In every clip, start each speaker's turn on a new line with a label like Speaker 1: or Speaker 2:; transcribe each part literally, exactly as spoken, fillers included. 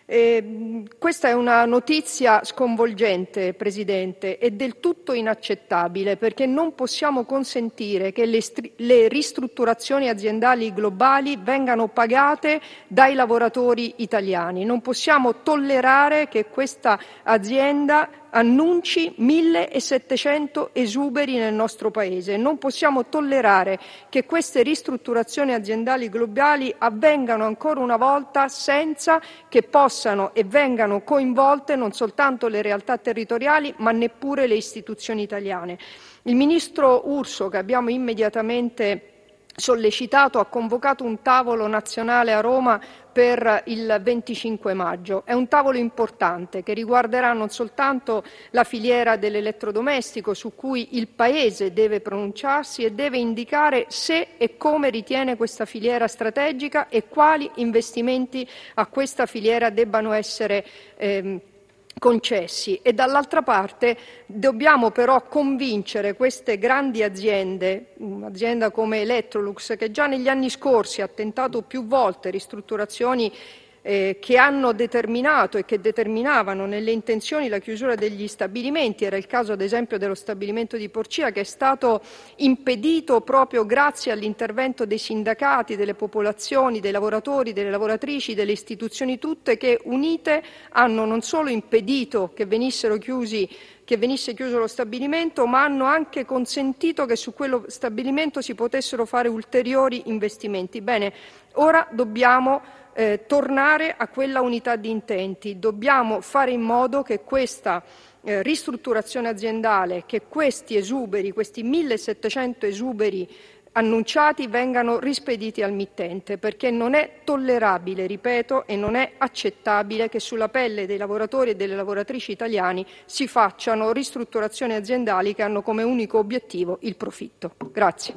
Speaker 1: Eh, questa è una notizia sconvolgente, Presidente, e del tutto inaccettabile, perché non possiamo consentire che le, stri- le ristrutturazioni aziendali globali vengano pagate dai lavoratori italiani. Non possiamo tollerare che questa azienda annunci millesettecento esuberi nel nostro Paese. Non possiamo tollerare che queste ristrutturazioni aziendali globali avvengano ancora una volta senza che possano e vengano coinvolte non soltanto le realtà territoriali, ma neppure le istituzioni italiane. Il ministro Urso, che abbiamo immediatamente sollecitato, ha convocato un tavolo nazionale a Roma per il venticinque maggio. È un tavolo importante che riguarderà non soltanto la filiera dell'elettrodomestico, su cui il Paese deve pronunciarsi e deve indicare se e come ritiene questa filiera strategica e quali investimenti a questa filiera debbano essere ehm, concessi, e dall'altra parte dobbiamo però convincere queste grandi aziende, un'azienda come Electrolux, che già negli anni scorsi ha tentato più volte ristrutturazioni eh, che hanno determinato e che determinavano nelle intenzioni la chiusura degli stabilimenti. Era il caso ad esempio dello stabilimento di Porcia, che è stato impedito proprio grazie all'intervento dei sindacati, delle popolazioni, dei lavoratori, delle lavoratrici, delle istituzioni tutte, che unite hanno non solo impedito che venissero chiusi che venisse chiuso lo stabilimento, ma hanno anche consentito che su quello stabilimento si potessero fare ulteriori investimenti. Bene, ora dobbiamo eh, tornare a quella unità di intenti, dobbiamo fare in modo che questa eh, ristrutturazione aziendale, che questi esuberi, questi millesettecento esuberi annunciati vengano rispediti al mittente, perché non è tollerabile, ripeto, e non è accettabile che sulla pelle dei lavoratori e delle lavoratrici italiani si facciano ristrutturazioni aziendali che hanno come unico obiettivo il profitto. Grazie.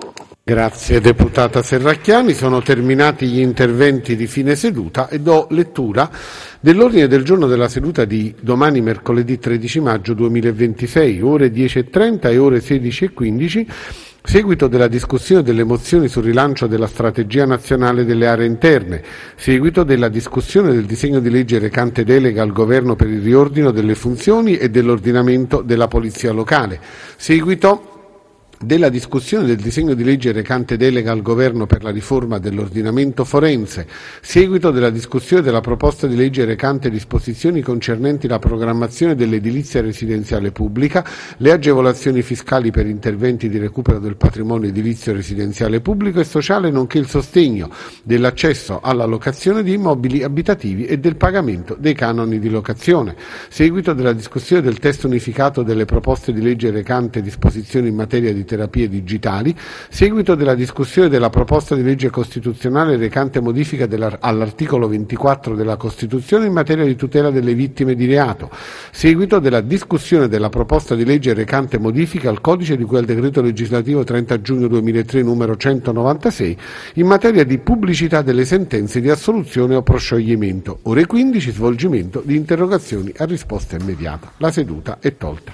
Speaker 2: Grazie deputata Serracchiani. Sono terminati gli interventi di fine seduta e do lettura dell'ordine del giorno della seduta di domani mercoledì tredici maggio duemilaventisei, ore dieci e trenta e ore sedici e quindici. Seguito della discussione delle mozioni sul rilancio della strategia nazionale delle aree interne, seguito della discussione del disegno di legge recante delega al governo per il riordino delle funzioni e dell'ordinamento della polizia locale, seguito della discussione del disegno di legge recante delega al governo per la riforma dell'ordinamento forense, seguito della discussione della proposta di legge recante disposizioni concernenti la programmazione dell'edilizia residenziale pubblica, le agevolazioni fiscali per interventi di recupero del patrimonio edilizio residenziale pubblico e sociale, nonché il sostegno dell'accesso alla locazione di immobili abitativi e del pagamento dei canoni di locazione, seguito della discussione del testo unificato delle proposte di legge recante disposizioni in materia di terapie digitali, seguito della discussione della proposta di legge costituzionale recante modifica della, all'articolo ventiquattro della Costituzione in materia di tutela delle vittime di reato, seguito della discussione della proposta di legge recante modifica al codice di cui al decreto legislativo trenta giugno duemilatré numero centonovantasei in materia di pubblicità delle sentenze di assoluzione o proscioglimento. Ore quindici, svolgimento di interrogazioni a risposta immediata. La seduta è tolta.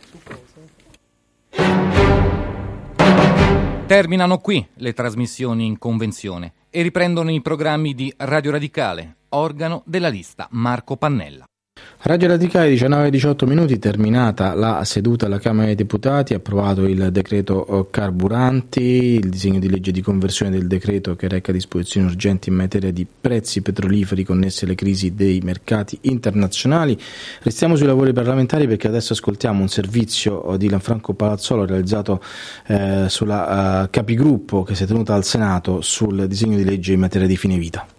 Speaker 3: Terminano qui le trasmissioni in convenzione e riprendono i programmi di Radio Radicale, organo della lista Marco Pannella.
Speaker 4: Radio Radicale, diciannove e diciotto minuti, terminata la seduta alla Camera dei Deputati, approvato il decreto carburanti, il disegno di legge di conversione del decreto che reca disposizioni urgenti in materia di prezzi petroliferi connessi alle crisi dei mercati internazionali. Restiamo sui lavori parlamentari perché adesso ascoltiamo un servizio di Lanfranco Palazzolo realizzato eh, sulla uh, capigruppo che si è tenuta al Senato sul disegno di legge in materia di fine vita.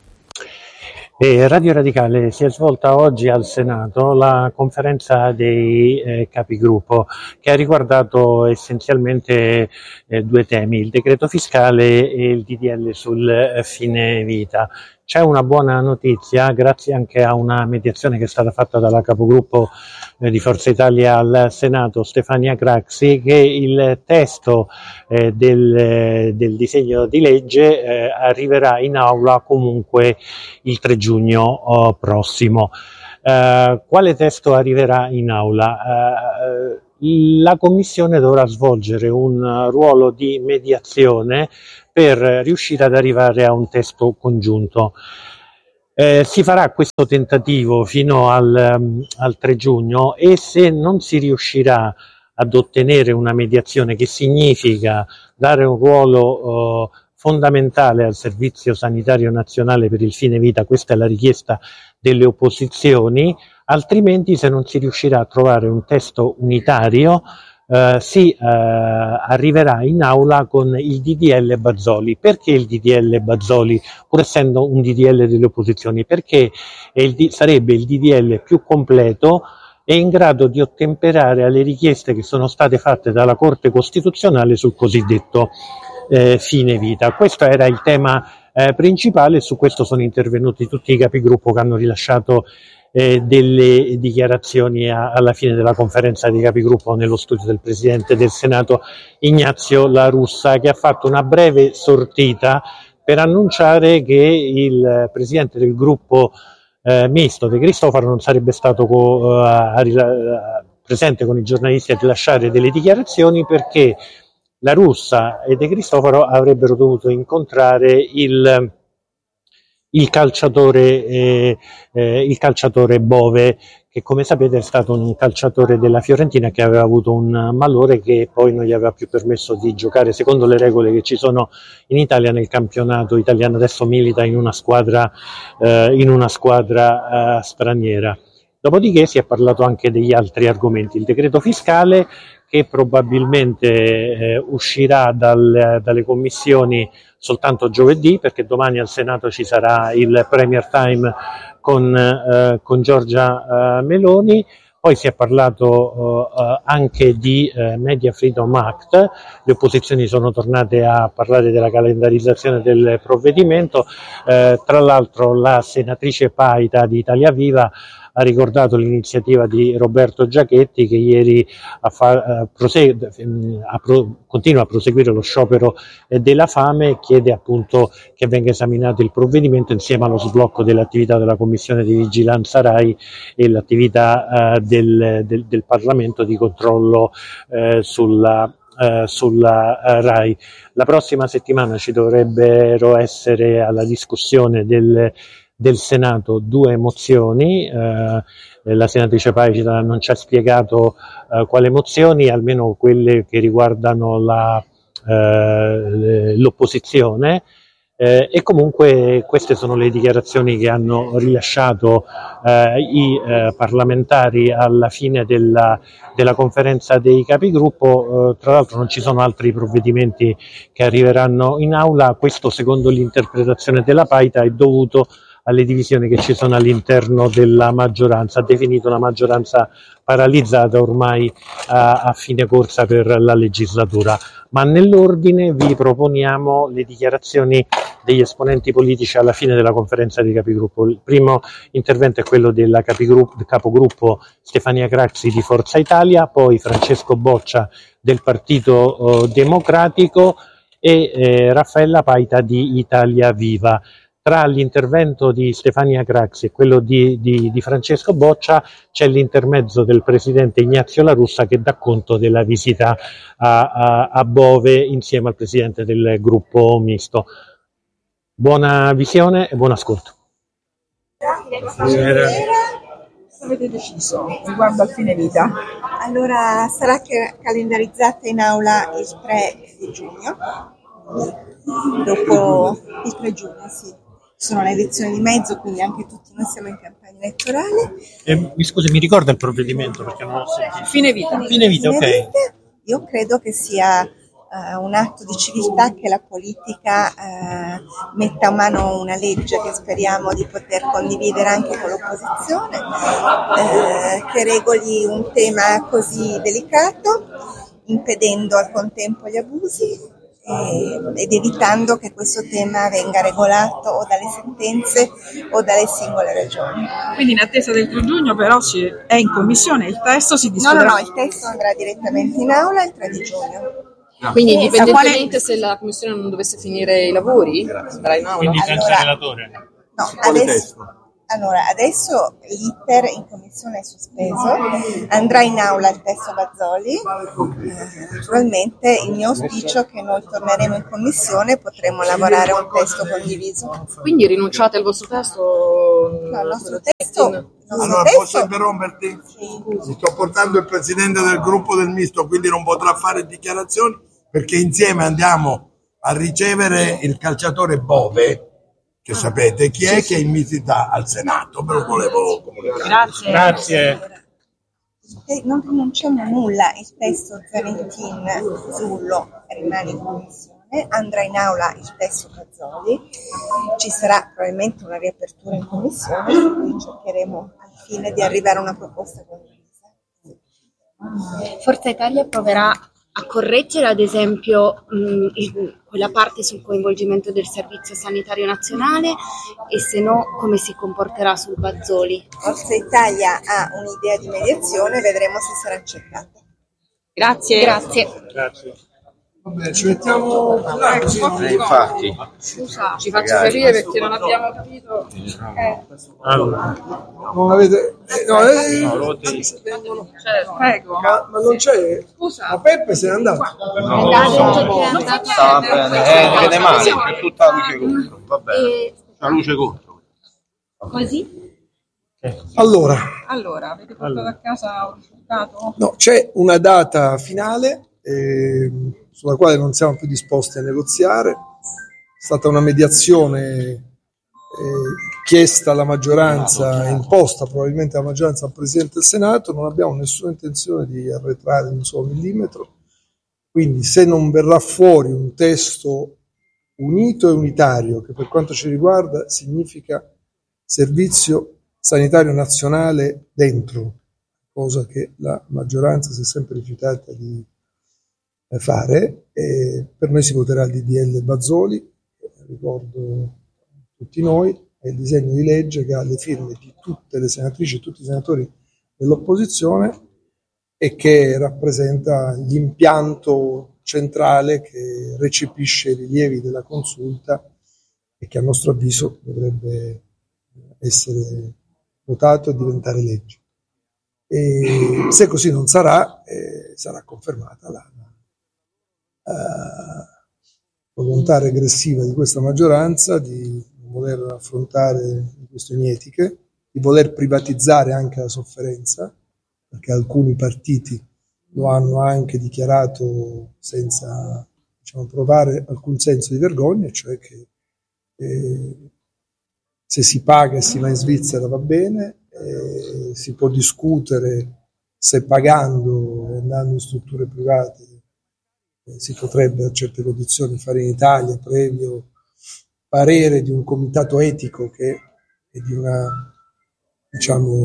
Speaker 5: E Radio Radicale si è svolta oggi al Senato la conferenza dei eh, capigruppo che ha riguardato essenzialmente eh, due temi, il decreto fiscale e il D D L sul eh, fine vita. C'è una buona notizia, grazie anche a una mediazione che è stata fatta dalla capogruppo eh, di Forza Italia al Senato, Stefania Craxi, che il testo eh, del, eh, del disegno di legge eh, arriverà in aula comunque il tre giugno oh, prossimo. Eh, quale testo arriverà in aula? Eh, la Commissione dovrà svolgere un ruolo di mediazione per riuscire ad arrivare a un testo congiunto. Eh, si farà questo tentativo fino al, um, al tre giugno e se non si riuscirà ad ottenere una mediazione, che significa dare un ruolo uh, fondamentale al Servizio Sanitario Nazionale per il fine vita, questa è la richiesta delle opposizioni, altrimenti se non si riuscirà a trovare un testo unitario Uh, si uh, arriverà in aula con il D D L Bazzoli. Perché il D D L Bazzoli, pur essendo un D D L delle opposizioni? Perché è il, sarebbe il D D L più completo e in grado di ottemperare alle richieste che sono state fatte dalla Corte Costituzionale sul cosiddetto eh, fine vita. Questo era il tema eh, principale e su questo sono intervenuti tutti i capigruppo che hanno rilasciato Eh, delle dichiarazioni a, alla fine della conferenza dei capigruppo nello studio del Presidente del Senato Ignazio La Russa, che ha fatto una breve sortita per annunciare che il Presidente del gruppo eh, misto De Cristofaro non sarebbe stato co, uh, a, a, presente con i giornalisti a rilasciare delle dichiarazioni perché La Russa e De Cristofaro avrebbero dovuto incontrare il Il calciatore, eh, eh, il calciatore Bove, che come sapete è stato un calciatore della Fiorentina che aveva avuto un malore che poi non gli aveva più permesso di giocare secondo le regole che ci sono in Italia nel campionato italiano. Adesso milita in una squadra, eh, in una squadra eh, straniera. Dopodiché si è parlato anche degli altri argomenti, il decreto fiscale che probabilmente eh, uscirà dal, dalle commissioni soltanto giovedì, perché domani al Senato ci sarà il Premier Time con, eh, con Giorgia eh, Meloni. Poi si è parlato eh, anche di eh, Media Freedom Act, le opposizioni sono tornate a parlare della calendarizzazione del provvedimento, eh, tra l'altro la senatrice Paita di Italia Viva ha ricordato l'iniziativa di Roberto Giachetti che ieri a fa, eh, prosegue, a pro, continua a proseguire lo sciopero eh, della fame, chiede appunto che venga esaminato il provvedimento insieme allo sblocco dell'attività della Commissione di Vigilanza RAI e l'attività eh, del, del, del Parlamento di controllo eh, sulla Uh, sulla uh, RAI. La prossima settimana ci dovrebbero essere alla discussione del, del Senato due mozioni, uh, la senatrice Paita non ci ha spiegato uh, quali mozioni, almeno quelle che riguardano la, uh, l'opposizione. Eh, e comunque queste sono le dichiarazioni che hanno rilasciato eh, i eh, parlamentari alla fine della, della conferenza dei capigruppo. Eh, tra l'altro non ci sono altri provvedimenti che arriveranno in aula, questo secondo l'interpretazione della Paita è dovuto alle divisioni che ci sono all'interno della maggioranza, ha definito una maggioranza paralizzata ormai a, a fine corsa per la legislatura. Ma nell'ordine vi proponiamo le dichiarazioni degli esponenti politici alla fine della conferenza dei capigruppo. Il primo intervento è quello della capogruppo Stefania Craxi di Forza Italia, poi Francesco Boccia del Partito eh, Democratico e eh, Raffaella Paita di Italia Viva. Tra l'intervento di Stefania Craxi e quello di, di, di Francesco Boccia c'è l'intermezzo del presidente Ignazio La Russa che dà conto della visita a, a, a Bove insieme al presidente del gruppo misto. Buona visione e buon ascolto.
Speaker 6: Cosa avete deciso riguardo al fine vita?
Speaker 7: Allora, sarà che calendarizzata in aula il tre di giugno, dopo il tre giugno, sì. Sono le elezioni di mezzo, quindi anche tutti noi siamo in campagna elettorale.
Speaker 5: Eh, mi scusi, mi ricorda il provvedimento perché non ho sentito.
Speaker 6: Fine vita.
Speaker 5: Fine vita, ok.
Speaker 7: Fine vita, io credo che sia uh, un atto di civiltà che la politica uh, metta a mano una legge che speriamo di poter condividere anche con l'opposizione, uh, che regoli un tema così delicato, impedendo al contempo gli abusi. Ed evitando che questo tema venga regolato o dalle sentenze o dalle singole regioni.
Speaker 6: Quindi in attesa del tre giugno però si è in commissione, il testo si discuterà?
Speaker 7: No, no, no, il testo andrà direttamente in aula il tre di giugno.
Speaker 8: Quindi indipendentemente quale... se la commissione non dovesse finire i lavori, sarà in aula?
Speaker 5: Quindi senza
Speaker 7: allora,
Speaker 5: relatore?
Speaker 7: No, adesso, Allora, adesso l'iter in commissione è sospeso, andrà in aula il testo Bazoli, eh, naturalmente il mio auspicio è che noi torneremo in commissione e potremo lavorare a un testo condiviso.
Speaker 8: Quindi rinunciate al vostro testo?
Speaker 7: No, il nostro testo...
Speaker 9: Allora,
Speaker 7: testo...
Speaker 9: posso interromperti?
Speaker 7: Sì.
Speaker 9: Mi sto portando il presidente del gruppo del misto, quindi non potrà fare dichiarazioni, perché insieme andiamo a ricevere il calciatore Bove, che sapete chi è, che è in visita al Senato, ve lo volevo comunicare.
Speaker 5: Grazie. Grazie.
Speaker 7: Eh, non rinunciamo a nulla, il testo Zanettin Zullo rimane in commissione, andrà in aula il testo Bazoli, ci sarà probabilmente una riapertura in commissione, su cui cercheremo al fine di arrivare a una proposta condivisa.
Speaker 10: Forza Italia proverà a correggere ad esempio mh, il, quella parte sul coinvolgimento del Servizio Sanitario Nazionale, e se no come si comporterà sul Bazoli?
Speaker 7: Forza Italia ha un'idea di mediazione, vedremo se sarà accettata.
Speaker 10: Grazie. Grazie.
Speaker 9: Grazie. Vabbè, ci mettiamo là, così non
Speaker 11: eh, infatti.
Speaker 8: Scusa, ci faccio capire perché non abbiamo capito. Eh.
Speaker 9: Allora, non avete eh, no, eh,
Speaker 11: no,
Speaker 8: Cioè, prego.
Speaker 9: ma, ma non c'è.
Speaker 8: Scusa.
Speaker 9: Ma Peppe se n'è andato.
Speaker 11: No, stava bene, eh, vede male, è tutta la luce contro, va bene. La luce contro.
Speaker 10: Così?
Speaker 9: Allora,
Speaker 6: Allora, avete portato
Speaker 9: allora.
Speaker 6: a casa un risultato?
Speaker 9: No, c'è una data finale eh, sulla quale non siamo più disposti a negoziare. È stata una mediazione eh, chiesta alla maggioranza, imposta probabilmente alla maggioranza al Presidente del Senato. Non abbiamo nessuna intenzione di arretrare un solo millimetro, quindi se non verrà fuori un testo unito e unitario, che per quanto ci riguarda significa servizio sanitario nazionale dentro, cosa che la maggioranza si è sempre rifiutata di fare, e per noi si voterà il D D L Bazoli, ricordo tutti noi, è il disegno di legge che ha le firme di tutte le senatrici e tutti i senatori dell'opposizione e che rappresenta l'impianto centrale che recepisce i rilievi della consulta e che a nostro avviso dovrebbe essere votato e diventare legge. E se così non sarà, eh, sarà confermata la Uh, volontà regressiva di questa maggioranza di voler affrontare questioni etiche, di voler privatizzare anche la sofferenza, perché alcuni partiti lo hanno anche dichiarato senza, diciamo, provare alcun senso di vergogna, cioè che eh, se si paga e si va in Svizzera va bene, eh, si può discutere se pagando e andando in strutture private si potrebbe a certe condizioni fare in Italia, previo parere di un comitato etico che è di una, diciamo,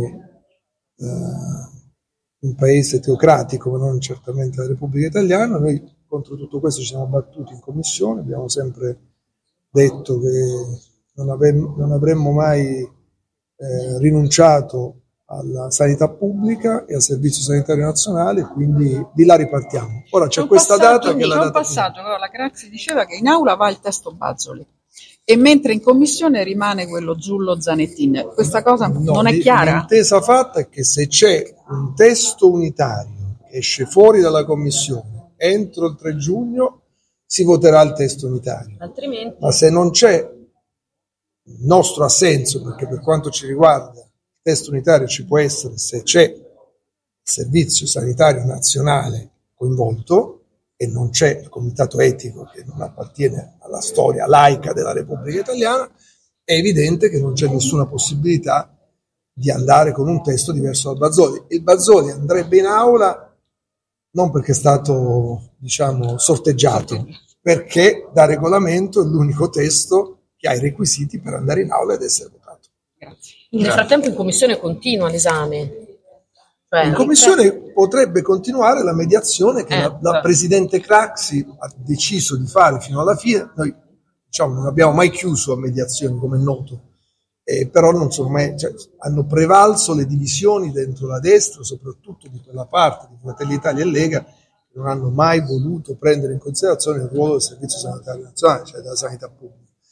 Speaker 9: uh, un paese teocratico, ma non certamente la Repubblica Italiana. Noi contro tutto questo ci siamo battuti in commissione, abbiamo sempre detto che non, avremmo, non avremmo mai eh, rinunciato alla sanità pubblica e al servizio sanitario nazionale, quindi di là ripartiamo. Ora c'è, c'è questa data che è la
Speaker 6: c'è
Speaker 9: data
Speaker 6: un passaggio, allora, la Craxi diceva che in aula va il testo Bazoli e mentre in commissione rimane quello Zullo Zanettin. Questa cosa no, non è chiara?
Speaker 9: L'intesa fatta è che se c'è un testo unitario che esce fuori dalla commissione entro il tre giugno si voterà il testo unitario.
Speaker 8: Altrimenti...
Speaker 9: Ma se non c'è, il nostro assenso, perché per quanto ci riguarda il testo unitario ci può essere se c'è il servizio sanitario nazionale coinvolto e non c'è il comitato etico che non appartiene alla storia laica della Repubblica Italiana, è evidente che non c'è nessuna possibilità di andare con un testo diverso dal Bazoli. Il Bazoli andrebbe in aula non perché è stato, diciamo, sorteggiato, perché da regolamento è l'unico testo che ha i requisiti per andare in aula ed essere votato.
Speaker 8: Grazie. Nel frattempo in commissione continua l'esame. Cioè,
Speaker 9: in commissione potrebbe continuare la mediazione che eh, la, la Presidente Craxi ha deciso di fare fino alla fine. Noi, diciamo, non abbiamo mai chiuso a mediazioni, come è noto, eh, però non sono mai, cioè, hanno prevalso le divisioni dentro la destra, soprattutto di quella parte di Fratelli d'Italia e Lega, che non hanno mai voluto prendere in considerazione il ruolo del Servizio Sanitario Nazionale, cioè della sanità pubblica.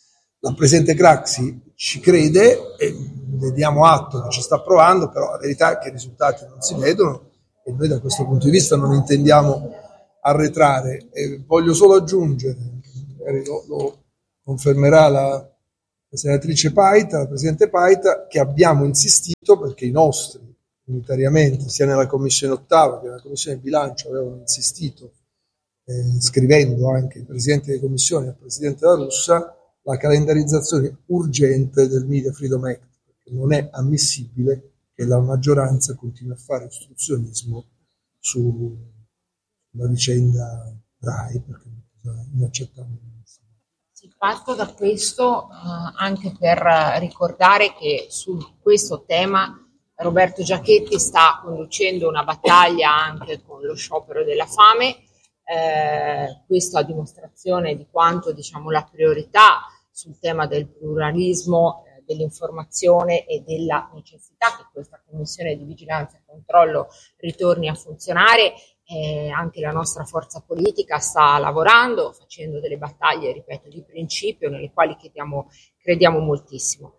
Speaker 9: la Presidente Craxi ci crede e ne diamo atto che ci sta provando, però la verità è che i risultati non si vedono e noi da questo punto di vista non intendiamo arretrare. E voglio solo aggiungere, lo, lo confermerà la, la senatrice Paita, la Presidente Paita, che abbiamo insistito perché i nostri unitariamente, sia nella Commissione ottava che nella Commissione bilancio, avevano insistito, eh, scrivendo anche il Presidente delle Commissioni e il Presidente La Russa, la calendarizzazione urgente del Media Freedom Act, perché non è ammissibile che la maggioranza continui a fare ostruzionismo sulla vicenda RAI, perché è inaccettabile.
Speaker 12: Sì, parto da questo eh, anche per ricordare che su questo tema Roberto Giachetti sta conducendo una battaglia anche con lo sciopero della fame, eh, questo a dimostrazione di quanto, diciamo, la priorità sul tema del pluralismo, eh, dell'informazione e della necessità che questa Commissione di Vigilanza e Controllo ritorni a funzionare. Eh, anche la nostra forza politica sta lavorando, facendo delle battaglie, ripeto, di principio, nelle quali crediamo, crediamo moltissimo.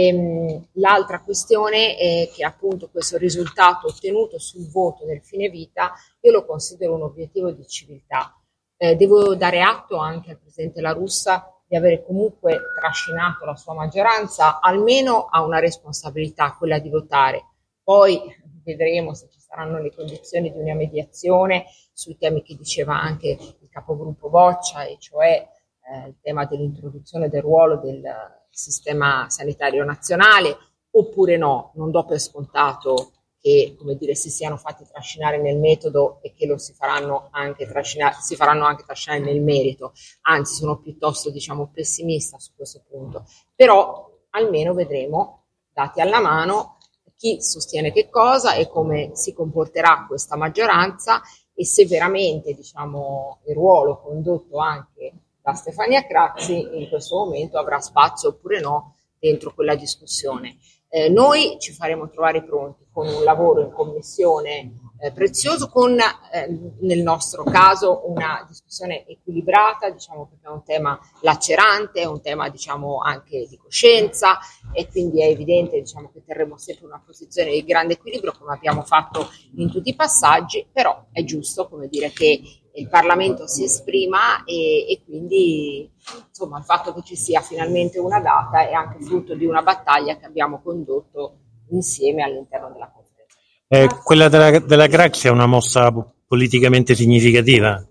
Speaker 12: E, l'altra questione è che appunto questo risultato ottenuto sul voto del fine vita io lo considero un obiettivo di civiltà. Eh, devo dare atto anche al Presidente La Russa di avere comunque trascinato la sua maggioranza almeno a una responsabilità, quella di votare. Poi vedremo se ci saranno le condizioni di una mediazione sui temi che diceva anche il capogruppo Boccia, e cioè eh, il tema dell'introduzione del ruolo del sistema sanitario nazionale, oppure no. Non do per scontato che, come dire, si siano fatti trascinare nel metodo e che lo si faranno anche trascinare, si faranno anche trascinare nel merito, anzi sono piuttosto, diciamo, pessimista su questo punto, però almeno vedremo, dati alla mano, chi sostiene che cosa e come si comporterà questa maggioranza e se veramente, diciamo, il ruolo condotto anche da Stefania Craxi in questo momento avrà spazio oppure no dentro quella discussione. Eh, noi ci faremo trovare pronti con un lavoro in commissione eh, prezioso, con eh, nel nostro caso una discussione equilibrata, diciamo, perché è un tema lacerante, è un tema, diciamo, anche di coscienza, e quindi è evidente, diciamo, che terremo sempre una posizione di grande equilibrio come abbiamo fatto in tutti i passaggi, però è giusto, come dire, che il Parlamento si esprima e, e quindi, insomma, il fatto che ci sia finalmente una data è anche frutto di una battaglia che abbiamo condotto insieme all'interno della conferenza.
Speaker 5: Eh, quella della, della Craxi è una mossa politicamente significativa?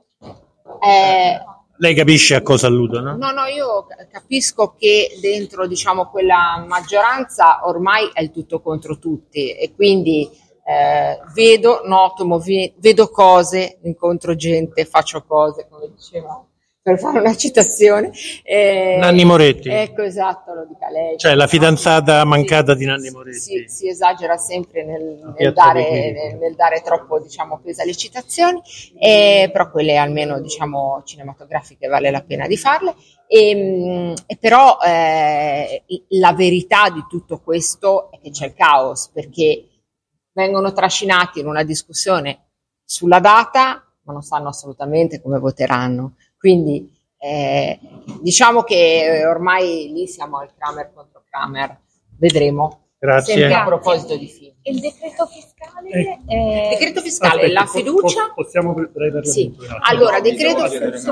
Speaker 12: Eh,
Speaker 5: Lei capisce a cosa alludo, no?
Speaker 12: No, no, io capisco che dentro, diciamo, quella maggioranza ormai è il tutto contro tutti e quindi Eh, vedo, noto, movi- vedo cose, incontro gente, faccio cose, come diceva, per fare una citazione. Eh,
Speaker 5: Nanni Moretti.
Speaker 12: Ecco, esatto, lo dica lei.
Speaker 5: Cioè la fidanzata mancata
Speaker 12: sì,
Speaker 5: di Nanni Moretti.
Speaker 12: Si, si esagera sempre nel, nel, dare, nel, nel dare troppo, diciamo, peso alle citazioni, eh, però quelle almeno, diciamo, cinematografiche vale la pena di farle. E, e però eh, la verità di tutto questo è che c'è il caos, perché vengono trascinati in una discussione sulla data, ma non sanno assolutamente come voteranno. Quindi eh, diciamo che ormai lì siamo al Kramer contro Kramer. Vedremo.
Speaker 5: Grazie.
Speaker 12: Sempre a proposito di film.
Speaker 10: Il decreto fiscale?
Speaker 12: Eh.
Speaker 10: Eh,
Speaker 12: decreto fiscale,
Speaker 13: Aspetta,
Speaker 12: la fiducia.
Speaker 13: Po- possiamo prendere
Speaker 12: sì. Allora, decreto,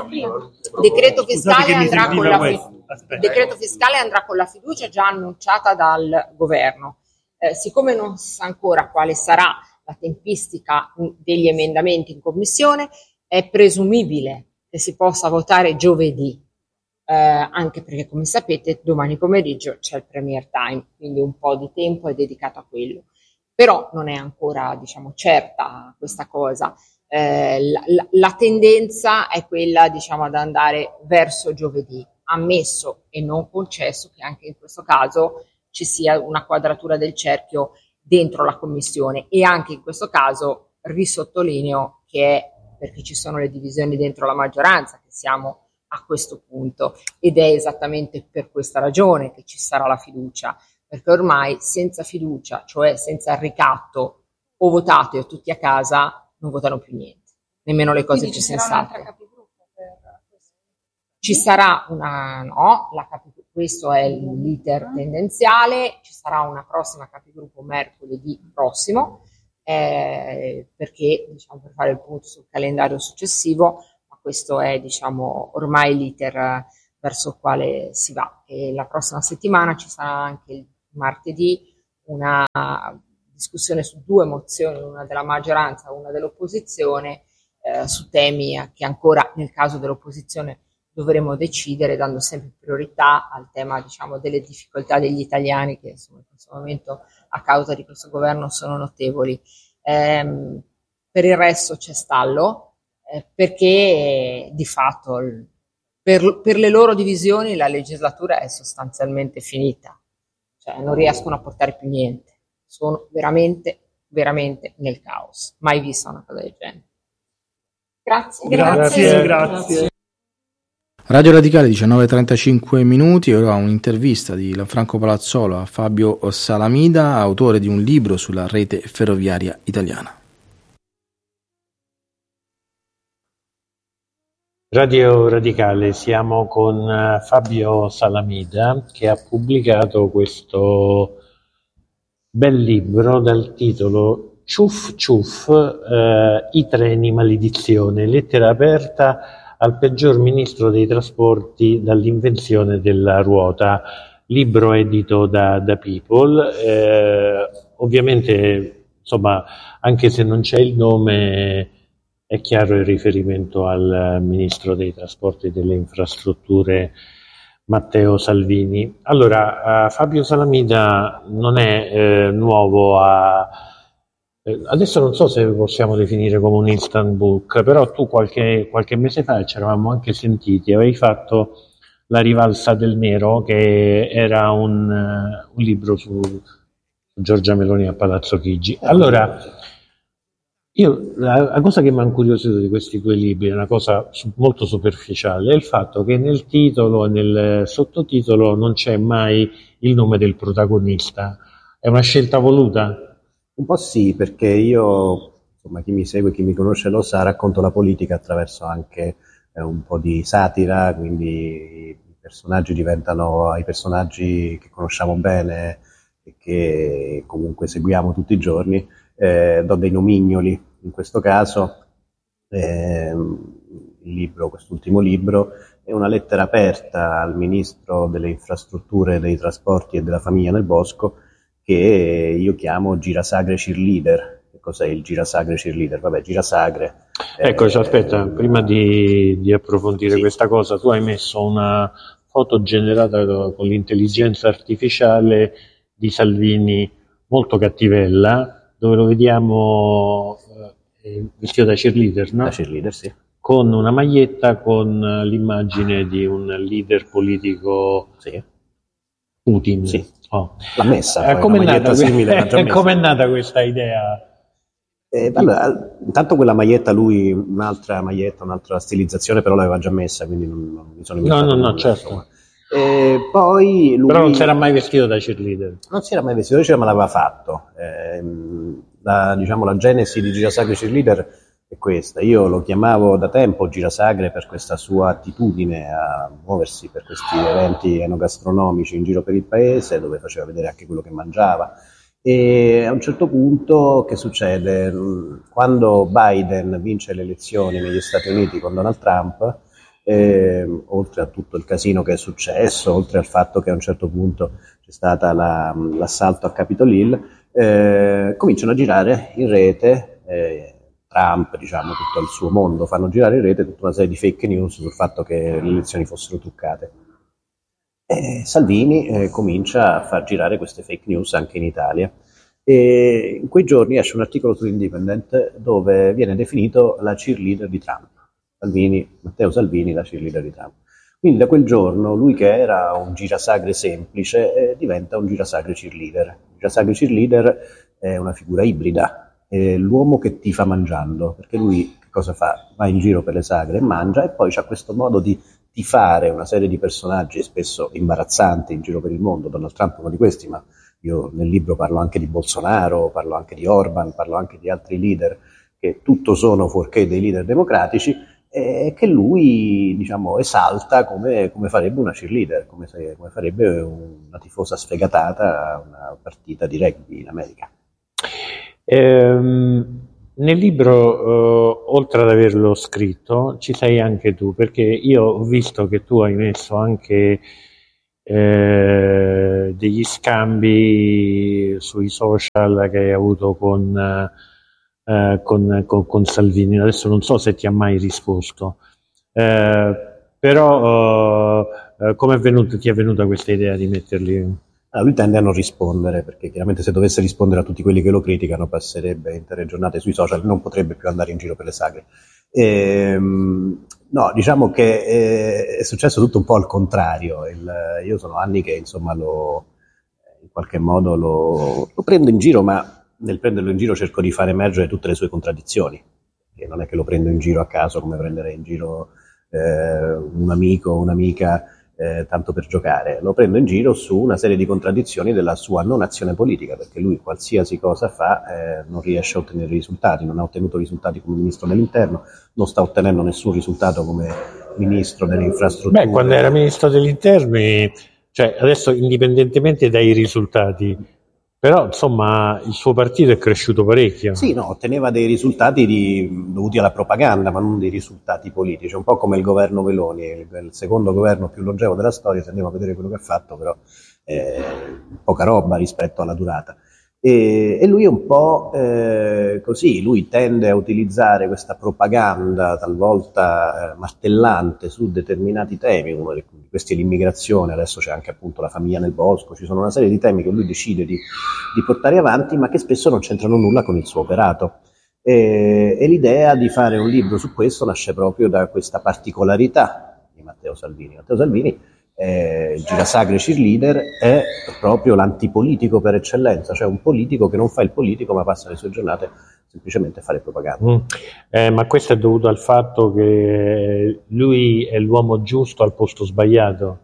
Speaker 12: decreto fiscale andrà con la fi- decreto fiscale andrà con la fiducia già annunciata dal governo. Eh, siccome non si sa ancora quale sarà la tempistica degli emendamenti in commissione, è presumibile che si possa votare giovedì, eh, anche perché, come sapete, domani pomeriggio c'è il Premier Time, quindi un po' di tempo è dedicato a quello. Però non è ancora, diciamo, certa questa cosa. Eh, la, la, la tendenza è quella, diciamo, ad andare verso giovedì, ammesso e non concesso che anche in questo caso ci sia una quadratura del cerchio dentro la commissione, e anche in questo caso risottolineo che è perché ci sono le divisioni dentro la maggioranza che siamo a questo punto, ed è esattamente per questa ragione che ci sarà la fiducia, perché ormai senza fiducia, cioè senza il ricatto, o votate o tutti a casa, non votano più niente, nemmeno le cose più sensate. Ci sarà una, no, la capi, questo è l'iter tendenziale. Ci sarà una prossima capigruppo mercoledì prossimo, eh, perché diciamo, per fare il punto sul calendario successivo, ma questo è diciamo, ormai l'iter verso il quale si va. E la prossima settimana ci sarà anche il martedì una discussione su due mozioni, una della maggioranza e una dell'opposizione, eh, su temi che ancora nel caso dell'opposizione dovremo decidere, dando sempre priorità al tema diciamo, delle difficoltà degli italiani che insomma, in questo momento a causa di questo governo sono notevoli. Ehm, per il resto c'è stallo, eh, perché eh, di fatto il, per, per le loro divisioni la legislatura è sostanzialmente finita, cioè non riescono a portare più niente, sono veramente, veramente nel caos, mai vista una cosa del genere. Grazie.
Speaker 5: Grazie, grazie. grazie.
Speaker 4: Radio Radicale diciannove e trentacinque minuti, ora un'intervista di Lanfranco Palazzolo a Fabio Salamida, autore di un libro sulla rete ferroviaria italiana.
Speaker 5: Radio Radicale, siamo con Fabio Salamida che ha pubblicato questo bel libro dal titolo Ciuff Ciuff, eh, i treni maledizione, lettera aperta al peggior ministro dei trasporti dall'invenzione della ruota, libro edito da, da People. Eh, ovviamente, insomma, anche se non c'è il nome, è chiaro il riferimento al ministro dei trasporti e delle infrastrutture Matteo Salvini. Allora, uh, Fabio Salamida non è eh, nuovo a... Adesso non so se possiamo definire come un instant book, però tu qualche, qualche mese fa ci eravamo anche sentiti, avevi fatto La rivalsa del nero, che era un, uh, un libro su, su Giorgia Meloni a Palazzo Chigi. Allora, io la, la cosa che mi ha incuriosito di questi due libri è una cosa su, molto superficiale, è il fatto che nel titolo e nel sottotitolo non c'è mai il nome del protagonista. È una scelta voluta?
Speaker 13: Un po' sì, perché io, insomma, chi mi segue, chi mi conosce lo sa, racconto la politica attraverso anche eh, un po' di satira, quindi i personaggi diventano i personaggi che conosciamo bene e che comunque seguiamo tutti i giorni, eh, do dei nomignoli. In questo caso eh, il libro, quest'ultimo libro, è una lettera aperta al ministro delle infrastrutture, dei trasporti e della famiglia nel bosco, che io chiamo Girasagre Cheerleader. Che cos'è il Girasagre Cheerleader? Vabbè, Girasagre...
Speaker 5: Eccoci, eh, aspetta, eh, prima di, di approfondire sì. questa cosa, tu hai messo una foto generata con l'intelligenza artificiale di Salvini molto cattivella, dove lo vediamo eh, vestito da cheerleader, no?
Speaker 13: Da cheerleader, sì.
Speaker 5: Con una maglietta con l'immagine di un leader politico,
Speaker 13: sì.
Speaker 5: Putin.
Speaker 13: Sì.
Speaker 5: Oh.
Speaker 13: L'ha messa,
Speaker 5: eh, come è nata questa idea?
Speaker 13: Eh, allora, intanto quella maglietta, lui un'altra maglietta, un'altra stilizzazione, però l'aveva già messa, quindi non, non mi sono inventato.
Speaker 5: No, no, no,
Speaker 13: nulla,
Speaker 5: certo.
Speaker 13: Eh, poi lui...
Speaker 5: Però non si era mai vestito da cheerleader.
Speaker 13: Non si era mai vestito da cheerleader, ma l'aveva fatto. Eh, la, diciamo, la genesi di Girasagre Cheerleader è questa. Io lo chiamavo da tempo Girasagre per questa sua attitudine a muoversi per questi eventi enogastronomici in giro per il paese, dove faceva vedere anche quello che mangiava. E a un certo punto che succede? Quando Biden vince le elezioni negli Stati Uniti con Donald Trump, eh, oltre a tutto il casino che è successo, oltre al fatto che a un certo punto c'è stato la, l'assalto a Capitol Hill, eh, cominciano a girare in rete, eh, Trump, diciamo, tutto il suo mondo, fanno girare in rete tutta una serie di fake news sul fatto che le elezioni fossero truccate. E Salvini eh, comincia a far girare queste fake news anche in Italia. E in quei giorni esce un articolo su Independent dove viene definito la cheerleader di Trump. Salvini, Matteo Salvini, la cheerleader di Trump. Quindi da quel giorno lui, che era un girasagre semplice, eh, diventa un girasagre cheerleader. Il girasagre cheerleader è una figura ibrida. È l'uomo che tifa mangiando, perché lui che cosa fa? Va in giro per le sagre e mangia, e poi c'ha questo modo di tifare una serie di personaggi spesso imbarazzanti in giro per il mondo. Donald Trump è uno di questi, ma io nel libro parlo anche di Bolsonaro, parlo anche di Orban, parlo anche di altri leader che tutto sono fuorché dei leader democratici, e che lui, diciamo, esalta come, come farebbe una cheerleader, come, se, come farebbe una tifosa sfegatata a una partita di rugby in America.
Speaker 5: Ehm, nel libro, eh, oltre ad averlo scritto, ci sei anche tu, perché io ho visto che tu hai messo anche eh, degli scambi sui social che hai avuto con, eh, con, con, con Salvini. Adesso non so se ti ha mai risposto, eh, però eh, come è venuto, ti è venuta questa idea di metterli?
Speaker 13: Ah, lui tende a non rispondere, perché chiaramente se dovesse rispondere a tutti quelli che lo criticano passerebbe intere giornate sui social, non potrebbe più andare in giro per le sagre. Ehm, no, diciamo che eh, è successo tutto un po' al contrario. Il, io sono anni che insomma lo, in qualche modo lo, lo prendo in giro, ma nel prenderlo in giro cerco di far emergere tutte le sue contraddizioni, che non è che lo prendo in giro a caso come prenderei in giro eh, un amico o un'amica Eh, tanto per giocare. Lo prendo in giro su una serie di contraddizioni della sua non azione politica, perché lui qualsiasi cosa fa eh, non riesce a ottenere risultati, non ha ottenuto risultati come ministro dell'interno, non sta ottenendo nessun risultato come ministro delle infrastrutture.
Speaker 5: Beh, quando era ministro dell'interno, cioè adesso indipendentemente dai risultati, però insomma il suo partito è cresciuto parecchio.
Speaker 13: Sì, no, otteneva dei risultati di, dovuti alla propaganda, ma non dei risultati politici, un po' come il governo Meloni, il, il secondo governo più longevo della storia, se andiamo a vedere quello che ha fatto, però eh, poca roba rispetto alla durata. E, e lui è un po' eh, così, lui tende a utilizzare questa propaganda talvolta eh, martellante su determinati temi, uno di questi è l'immigrazione, adesso c'è anche appunto la famiglia nel bosco, ci sono una serie di temi che lui decide di, di portare avanti, ma che spesso non c'entrano nulla con il suo operato. E, e l'idea di fare un libro su questo nasce proprio da questa particolarità di Matteo Salvini. Matteo Salvini Eh, il girasagre cheerleader è proprio l'antipolitico per eccellenza, cioè un politico che non fa il politico ma passa le sue giornate semplicemente a fare propaganda.
Speaker 5: Mm. Eh, ma questo è dovuto al fatto che lui è l'uomo giusto al posto sbagliato?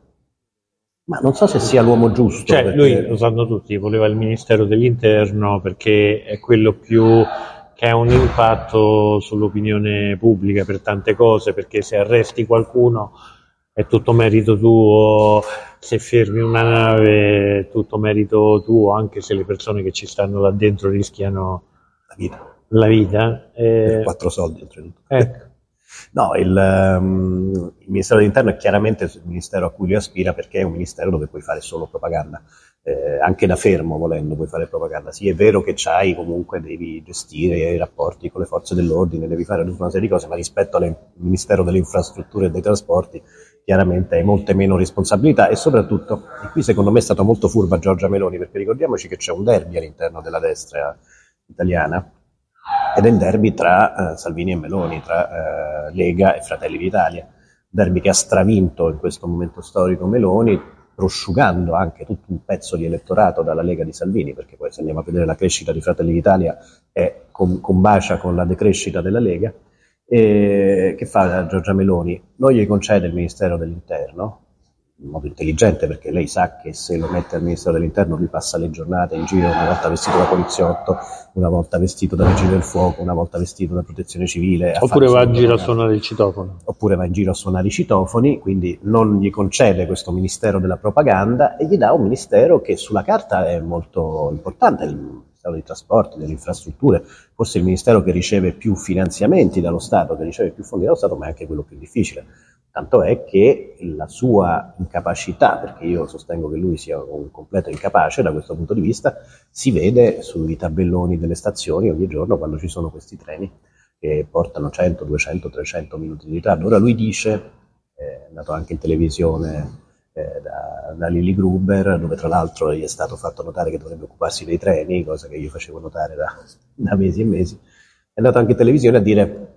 Speaker 13: Ma non so se sia l'uomo giusto.
Speaker 5: Cioè
Speaker 13: perché...
Speaker 5: lui, lo sanno tutti, voleva il Ministero dell'Interno perché è quello più che ha un impatto sull'opinione pubblica per tante cose, perché se arresti qualcuno è tutto merito tuo, se fermi una nave è tutto merito tuo, anche se le persone che ci stanno là dentro rischiano
Speaker 13: la vita.
Speaker 5: La vita. Eh...
Speaker 13: Quattro soldi oltretutto.
Speaker 5: Ecco.
Speaker 13: No, il, um, il Ministero dell'Interno è chiaramente il ministero a cui lui aspira, perché è un ministero dove puoi fare solo propaganda, eh, anche da fermo volendo puoi fare propaganda. Sì, è vero che c'hai comunque, devi gestire i rapporti con le forze dell'ordine, devi fare tutta una serie di cose, ma rispetto al Ministero delle Infrastrutture e dei Trasporti chiaramente hai molte meno responsabilità e soprattutto, e qui secondo me è stata molto furba Giorgia Meloni, perché ricordiamoci che c'è un derby all'interno della destra italiana, ed è il derby tra uh, Salvini e Meloni, tra uh, Lega e Fratelli d'Italia, derby che ha stravinto in questo momento storico Meloni, prosciugando anche tutto un pezzo di elettorato dalla Lega di Salvini, perché poi se andiamo a vedere la crescita di Fratelli d'Italia è com- combacia con la decrescita della Lega. E che fa Giorgia Meloni? Non gli concede il Ministero dell'Interno in modo intelligente, perché lei sa che se lo mette al Ministero dell'Interno lui passa le giornate in giro, una volta vestito da poliziotto, una volta vestito da vigile del fuoco, una volta vestito da protezione civile,
Speaker 5: oppure va in giro a suonare il citofono,
Speaker 13: oppure va in giro a suonare i citofoni, quindi non gli concede questo Ministero della Propaganda e gli dà un ministero che sulla carta è molto importante, il Ministero dei Trasporti, delle Infrastrutture, forse il ministero che riceve più finanziamenti dallo Stato, che riceve più fondi dallo Stato, ma è anche quello più difficile. Tanto è che la sua incapacità, perché io sostengo che lui sia un completo incapace da questo punto di vista, si vede sui tabelloni delle stazioni ogni giorno quando ci sono questi treni che portano cento, duecento, trecento minuti di ritardo. Ora lui dice, è andato anche in televisione eh, da, da Lili Gruber, dove tra l'altro gli è stato fatto notare che dovrebbe occuparsi dei treni, cosa che io facevo notare da, da mesi e mesi, è andato anche in televisione a dire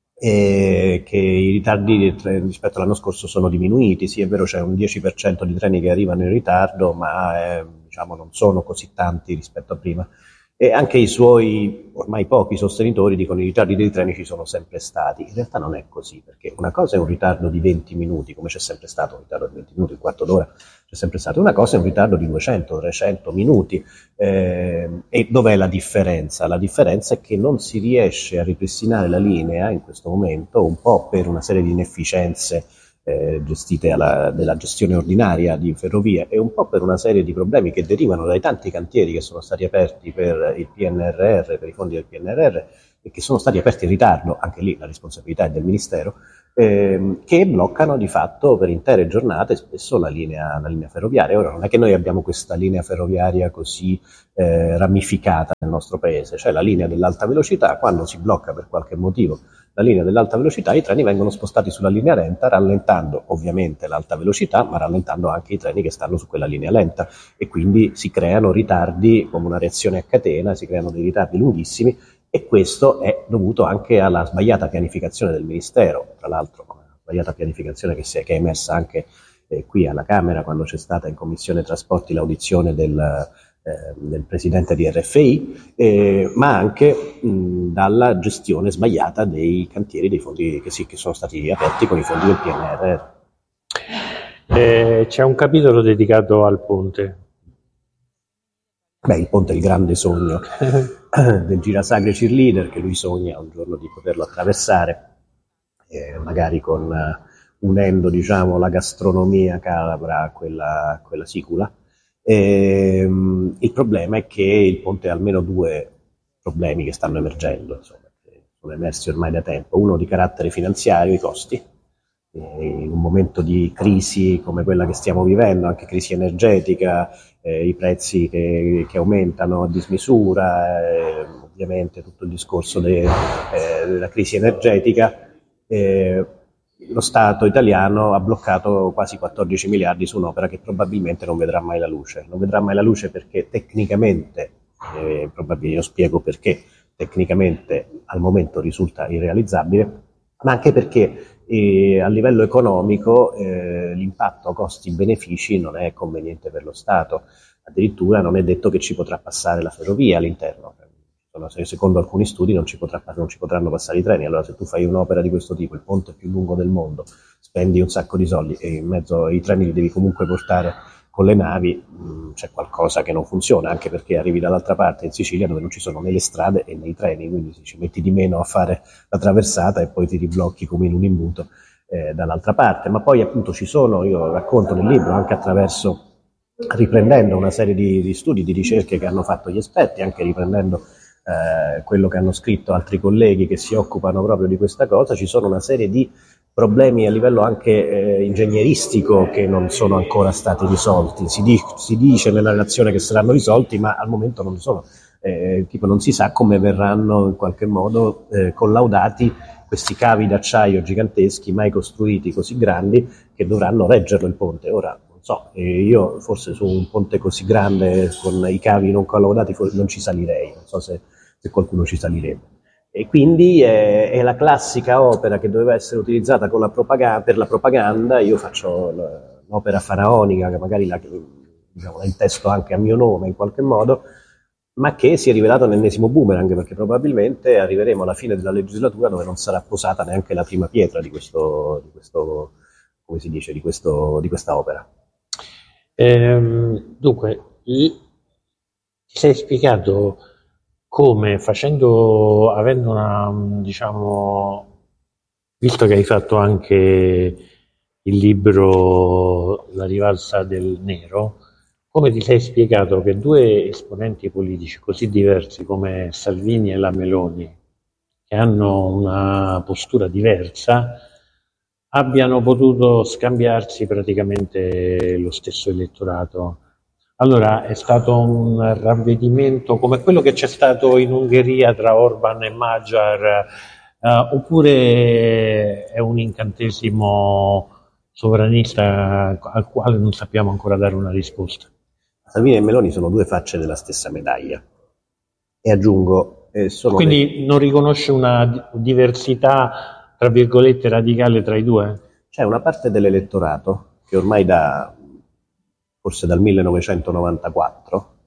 Speaker 13: e che i ritardi rispetto all'anno scorso sono diminuiti. Sì, è vero, c'è un dieci per cento di treni che arrivano in ritardo, ma eh, diciamo non sono così tanti rispetto a prima. e anche i suoi ormai pochi sostenitori dicono i ritardi dei treni ci sono sempre stati. In realtà non è così, perché una cosa è un ritardo di venti minuti, come c'è sempre stato un ritardo di venti minuti, un quarto d'ora c'è sempre stato, una cosa è un ritardo di duecento trecento minuti. Eh, e dov'è la differenza? La differenza è che non si riesce a ripristinare la linea in questo momento, un po' per una serie di inefficienze Eh, gestite alla, della gestione ordinaria di ferrovie e un po' per una serie di problemi che derivano dai tanti cantieri che sono stati aperti per il P N R R, per i fondi del P N R R e che sono stati aperti in ritardo, anche lì la responsabilità è del Ministero, ehm, che bloccano di fatto per intere giornate spesso la linea, la linea ferroviaria. Ora non è che noi abbiamo questa linea ferroviaria così eh, ramificata nel nostro paese, cioè la linea dell'alta velocità, quando si blocca per qualche motivo la linea dell'alta velocità, i treni vengono spostati sulla linea lenta, rallentando ovviamente l'alta velocità, ma rallentando anche i treni che stanno su quella linea lenta e quindi si creano ritardi come una reazione a catena, si creano dei ritardi lunghissimi e questo è dovuto anche alla sbagliata pianificazione del Ministero, tra l'altro una sbagliata pianificazione che, si è, che è emersa anche eh, qui alla Camera quando c'è stata in Commissione Trasporti l'audizione del Eh, del presidente di R F I, eh, ma anche mh, dalla gestione sbagliata dei cantieri dei fondi che, sì, che sono stati aperti con i fondi del P N R R.
Speaker 5: Eh, c'è un capitolo dedicato al ponte.
Speaker 13: Beh, il ponte è il grande sogno del girasagre cheerleader, che lui sogna un giorno di poterlo attraversare, eh, magari con uh, unendo diciamo, la gastronomia calabra a quella, quella sicula. E, um, il problema è che il ponte ha almeno due problemi che stanno emergendo, insomma, che sono emersi ormai da tempo. Uno di carattere finanziario, i costi. E in un momento di crisi come quella che stiamo vivendo, anche crisi energetica, eh, i prezzi che, che aumentano a dismisura, eh, ovviamente tutto il discorso de, eh, della crisi energetica, eh, lo Stato italiano ha bloccato quasi quattordici miliardi su un'opera che probabilmente non vedrà mai la luce. Non vedrà mai la luce perché tecnicamente, eh, probabilmente io spiego perché, tecnicamente al momento risulta irrealizzabile, ma anche perché eh, a livello economico eh, l'impatto costi-benefici non è conveniente per lo Stato. Addirittura non è detto che ci potrà passare la ferrovia all'interno. Secondo alcuni studi non ci, potrà, non ci potranno passare i treni. Allora se tu fai un'opera di questo tipo, il ponte più lungo del mondo, spendi un sacco di soldi e in mezzo ai treni li devi comunque portare con le navi, mh, c'è qualcosa che non funziona, anche perché arrivi dall'altra parte in Sicilia dove non ci sono né le strade e né i treni, quindi ci metti di meno a fare la traversata e poi ti riblocchi come in un imbuto eh, dall'altra parte. Ma poi appunto ci sono, io racconto nel libro, anche attraverso, riprendendo una serie di, di studi, di ricerche che hanno fatto gli esperti, anche riprendendo Eh, quello che hanno scritto altri colleghi che si occupano proprio di questa cosa, ci sono una serie di problemi a livello anche eh, ingegneristico che non sono ancora stati risolti. Si, di, si dice nella relazione che saranno risolti, ma al momento non sono. Eh, tipo non si sa come verranno in qualche modo eh, collaudati questi cavi d'acciaio giganteschi mai costruiti così grandi che dovranno reggerlo il ponte. Ora non so, eh, io forse su un ponte così grande con i cavi non collaudati non ci salirei, non so se se qualcuno ci salirebbe. E quindi è, è la classica opera che doveva essere utilizzata con la propaganda, per la propaganda. Io faccio l'opera faraonica, che magari la, diciamo, la intesto anche a mio nome in qualche modo, ma che si è rivelato un ennesimo boomerang, perché probabilmente arriveremo alla fine della legislatura dove non sarà posata neanche la prima pietra di questo, di questo come si dice, di, questo, di questa opera.
Speaker 5: Ehm, dunque, ti sei spiegato come facendo, avendo una, diciamo, visto che hai fatto anche il libro La rivalsa del nero, come ti sei spiegato che due esponenti politici così diversi come Salvini e la Meloni, che hanno una postura diversa, abbiano potuto scambiarsi praticamente lo stesso elettorato? Allora è stato un ravvedimento come quello che c'è stato in Ungheria tra Orban e Magyar, eh, oppure è un incantesimo sovranista al quale non sappiamo ancora dare una risposta?
Speaker 13: Salvini e Meloni sono due facce della stessa medaglia. E aggiungo, eh, sono
Speaker 5: quindi
Speaker 13: dei...
Speaker 5: non riconosce una diversità, tra virgolette, radicale tra i due?
Speaker 13: C'è una parte dell'elettorato che ormai da forse dal millenovecentonovantaquattro,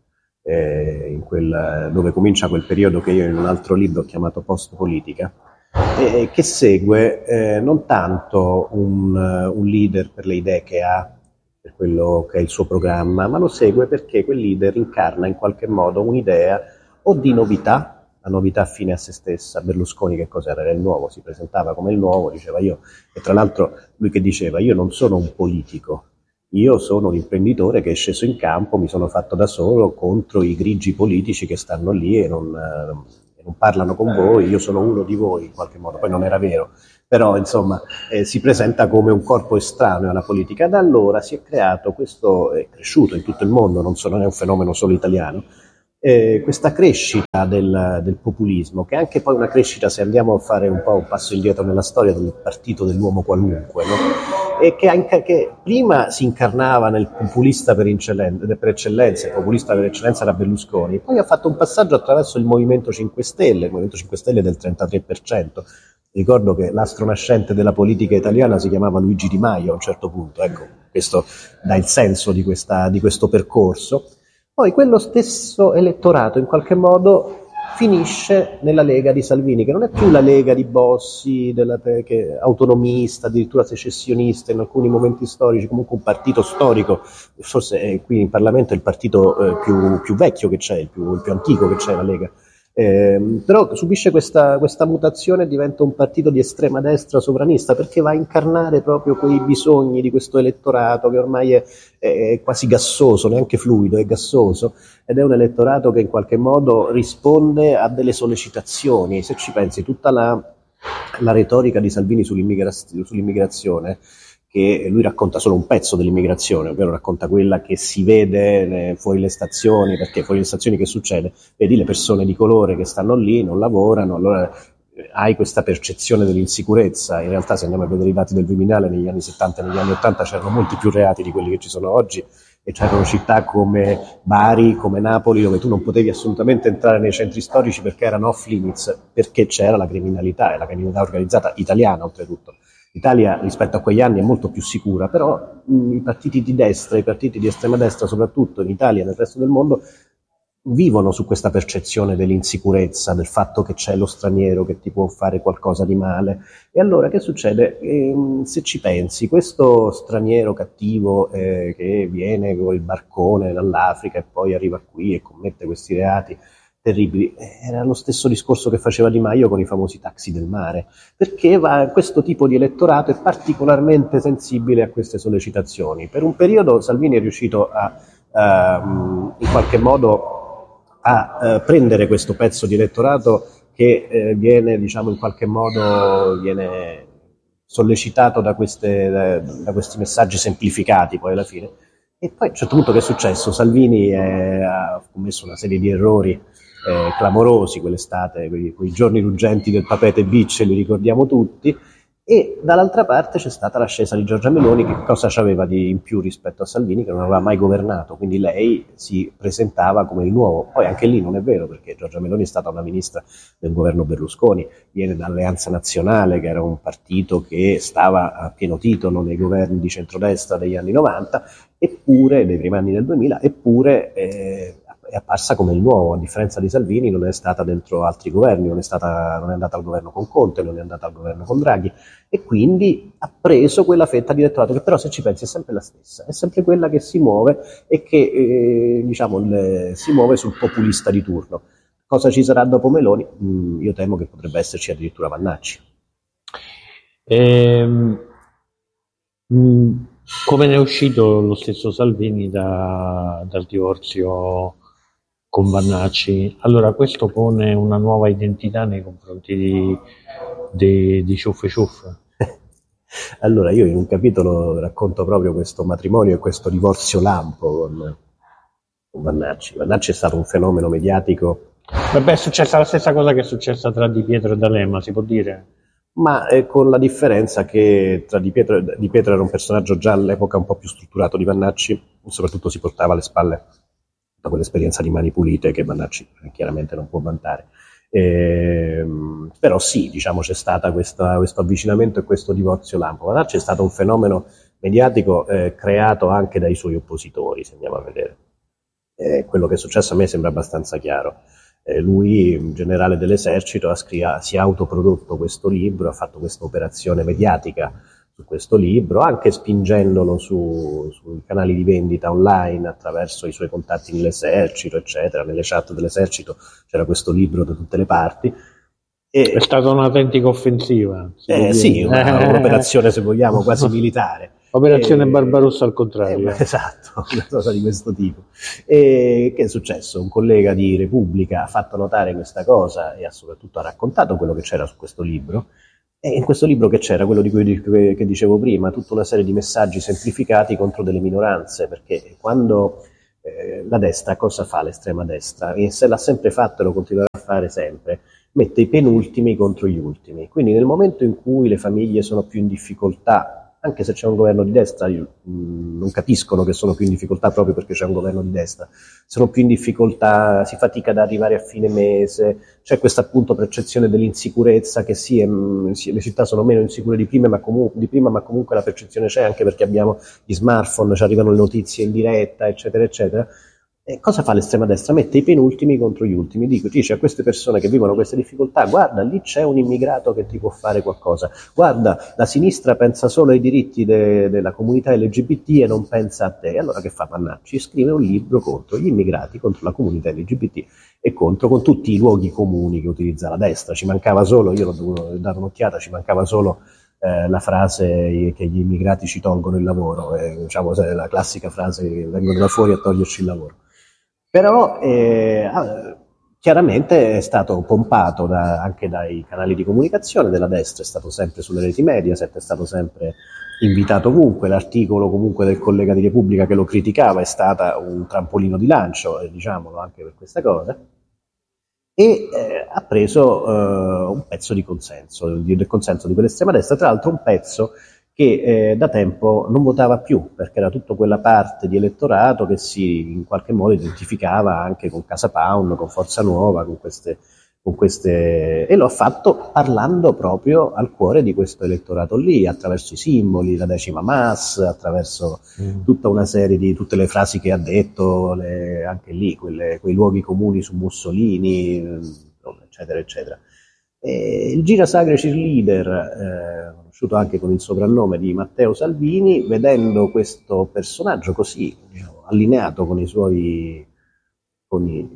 Speaker 13: eh, in quel, dove comincia quel periodo che io in un altro libro ho chiamato post-politica, eh, che segue eh, non tanto un, un leader per le idee che ha, per quello che è il suo programma, ma lo segue perché quel leader incarna in qualche modo un'idea o di novità, la novità fine a se stessa. Berlusconi che cos'era? Era il nuovo, si presentava come il nuovo, diceva io, e tra l'altro lui che diceva io non sono un politico, io sono un imprenditore che è sceso in campo, mi sono fatto da solo contro i grigi politici che stanno lì e non, eh, non parlano con voi, io sono uno di voi in qualche modo, poi non era vero, però insomma eh, si presenta come un corpo estraneo alla politica. Da allora si è creato questo, è cresciuto in tutto il mondo, non, so, non è un fenomeno solo italiano, Eh, questa crescita del, del populismo, che è anche poi una crescita, se andiamo a fare un po' un passo indietro nella storia, del partito dell'uomo qualunque, no? E che, anche, che prima si incarnava nel populista per, per eccellenza, il populista per eccellenza era Berlusconi, poi ha fatto un passaggio attraverso il Movimento cinque Stelle, il Movimento cinque Stelle del trentatré per cento. Ricordo che l'astro nascente della politica italiana si chiamava Luigi Di Maio a un certo punto, ecco, questo dà il senso di, questa, di questo percorso. Poi quello stesso elettorato in qualche modo finisce nella Lega di Salvini, che non è più la Lega di Bossi, della, che, autonomista, addirittura secessionista in alcuni momenti storici, comunque un partito storico, forse è qui in Parlamento è il partito eh, più, più vecchio che c'è, il più, il più antico che c'è, la Lega. Eh, però subisce questa, questa mutazione e diventa un partito di estrema destra sovranista, perché va a incarnare proprio quei bisogni di questo elettorato che ormai è, è quasi gassoso, neanche fluido, è gassoso, ed è un elettorato che in qualche modo risponde a delle sollecitazioni. Se ci pensi, tutta la, la retorica di Salvini sull'immigra- sull'immigrazione, che lui racconta solo un pezzo dell'immigrazione, ovvero racconta quella che si vede fuori le stazioni, perché fuori le stazioni che succede? Vedi le persone di colore che stanno lì, non lavorano, allora hai questa percezione dell'insicurezza. In realtà se andiamo a vedere i dati del Viminale, negli anni settanta e negli anni ottanta c'erano molti più reati di quelli che ci sono oggi, e c'erano città come Bari, come Napoli, dove tu non potevi assolutamente entrare nei centri storici perché erano off limits, perché c'era la criminalità, e la criminalità organizzata italiana oltretutto. L'Italia rispetto a quegli anni è molto più sicura, però mh, i partiti di destra, i partiti di estrema destra, soprattutto in Italia e nel resto del mondo, vivono su questa percezione dell'insicurezza, del fatto che c'è lo straniero che ti può fare qualcosa di male. E allora che succede? Ehm, se ci pensi, questo straniero cattivo eh, che viene con il barcone dall'Africa e poi arriva qui e commette questi reati terribili, era lo stesso discorso che faceva Di Maio con i famosi taxi del mare, perché va, questo tipo di elettorato è particolarmente sensibile a queste sollecitazioni. Per un periodo Salvini è riuscito a, a in qualche modo a, a prendere questo pezzo di elettorato che eh, viene, diciamo, in qualche modo viene sollecitato da, queste, da, da questi messaggi semplificati poi alla fine. E poi a un certo punto che è successo? Salvini è, ha commesso una serie di errori Eh, clamorosi quell'estate, quei, quei giorni ruggenti del Papeete Beach, li ricordiamo tutti, e dall'altra parte c'è stata l'ascesa di Giorgia Meloni, che cosa c'aveva di in più rispetto a Salvini, che non aveva mai governato, quindi lei si presentava come il nuovo. Poi anche lì non è vero, perché Giorgia Meloni è stata una ministra del governo Berlusconi, viene da Alleanza Nazionale, che era un partito che stava a pieno titolo nei governi di centrodestra degli anni novanta, eppure, dei primi anni del duemila, eppure eh, è apparsa come il nuovo. A differenza di Salvini non è stata dentro altri governi, non è, stata, non è andata al governo con Conte, non è andata al governo con Draghi, e quindi ha preso quella fetta di elettorato che però, se ci pensi, è sempre la stessa, è sempre quella che si muove e che eh, diciamo le, si muove sul populista di turno. Cosa ci sarà dopo Meloni? Mm, io temo che potrebbe esserci addirittura Vannacci.
Speaker 5: Ehm, mh, come ne è uscito lo stesso Salvini da, dal divorzio con Vannacci? Allora, questo pone una nuova identità nei confronti di, di, di Ciuffe Ciuffe.
Speaker 13: Allora, io in un capitolo racconto proprio questo matrimonio e questo divorzio lampo con, con Vannacci. Vannacci è stato un fenomeno mediatico.
Speaker 5: Vabbè, è successa la stessa cosa che è successa tra Di Pietro e D'Alema, si può dire?
Speaker 13: Ma eh, con la differenza che tra Di Pietro, Di Pietro era un personaggio già all'epoca un po' più strutturato di Vannacci, soprattutto si portava alle spalle da quell'esperienza di Mani Pulite che Vannacci chiaramente non può vantare. Eh, però sì, diciamo, c'è stato questo avvicinamento e questo divorzio lampo. Vannacci è stato un fenomeno mediatico eh, creato anche dai suoi oppositori, se andiamo a vedere. Eh, quello che è successo a me sembra abbastanza chiaro. Eh, lui, generale dell'esercito, ha scri- si è autoprodotto questo libro, ha fatto questa operazione mediatica su questo libro, anche spingendolo su, sui canali di vendita online attraverso i suoi contatti nell'esercito, eccetera. Nelle chat dell'esercito c'era questo libro da tutte le parti. E,
Speaker 5: è stata un'autentica offensiva.
Speaker 13: Eh, sì, una, un'operazione, se vogliamo, quasi militare.
Speaker 5: Operazione eh, Barbarossa al contrario.
Speaker 13: Eh, esatto, una cosa di questo tipo. E che è successo? Un collega di Repubblica ha fatto notare questa cosa e ha soprattutto ha raccontato quello che c'era su questo libro. E in questo libro che c'era, quello di cui che dicevo prima, tutta una serie di messaggi semplificati contro delle minoranze, perché quando eh, la destra cosa fa, l'estrema destra? E se l'ha sempre fatto e lo continuerà a fare sempre, mette i penultimi contro gli ultimi. Quindi nel momento in cui le famiglie sono più in difficoltà, anche se c'è un governo di destra, io, mh, non capiscono che sono più in difficoltà proprio perché c'è un governo di destra, sono più in difficoltà, si fatica ad arrivare a fine mese, c'è questa appunto percezione dell'insicurezza che sì, mh, sì, le città sono meno insicure di prima, ma comunque, di prima, ma comunque la percezione c'è anche perché abbiamo gli smartphone, ci arrivano le notizie in diretta, eccetera, eccetera. E cosa fa l'estrema destra? Mette i penultimi contro gli ultimi. Dico, dice a queste persone che vivono queste difficoltà: guarda, lì c'è un immigrato che ti può fare qualcosa. Guarda, la sinistra pensa solo ai diritti de- della comunità L G B T e non pensa a te. Allora che fa Pannacci? Scrive un libro contro gli immigrati, contro la comunità L G B T e contro con tutti i luoghi comuni che utilizza la destra. Ci mancava solo, io l'ho dato un'occhiata, ci mancava solo eh, la frase che gli immigrati ci tolgono il lavoro, eh, diciamo la classica frase che vengono da fuori a toglierci il lavoro. Però eh, chiaramente è stato pompato da, anche dai canali di comunicazione della destra, è stato sempre sulle reti Mediaset, è stato sempre invitato ovunque, l'articolo comunque del collega di Repubblica che lo criticava è stata un trampolino di lancio, eh, diciamolo anche per questa cosa, e eh, ha preso eh, un pezzo di consenso, del consenso di quell'estrema destra, tra l'altro un pezzo che eh, da tempo non votava più, perché era tutta quella parte di elettorato che si in qualche modo identificava anche con Casa Pound, con Forza Nuova, con queste, con queste... e lo ha fatto parlando proprio al cuore di questo elettorato lì, attraverso i simboli, la decima Mas, attraverso mm. tutta una serie di, tutte le frasi che ha detto, le, anche lì, quelle, quei luoghi comuni su Mussolini, eccetera, eccetera. E il girasagre cheerleader, eh, conosciuto anche con il soprannome di Matteo Salvini, vedendo questo personaggio così, diciamo, allineato con i suoi, con i,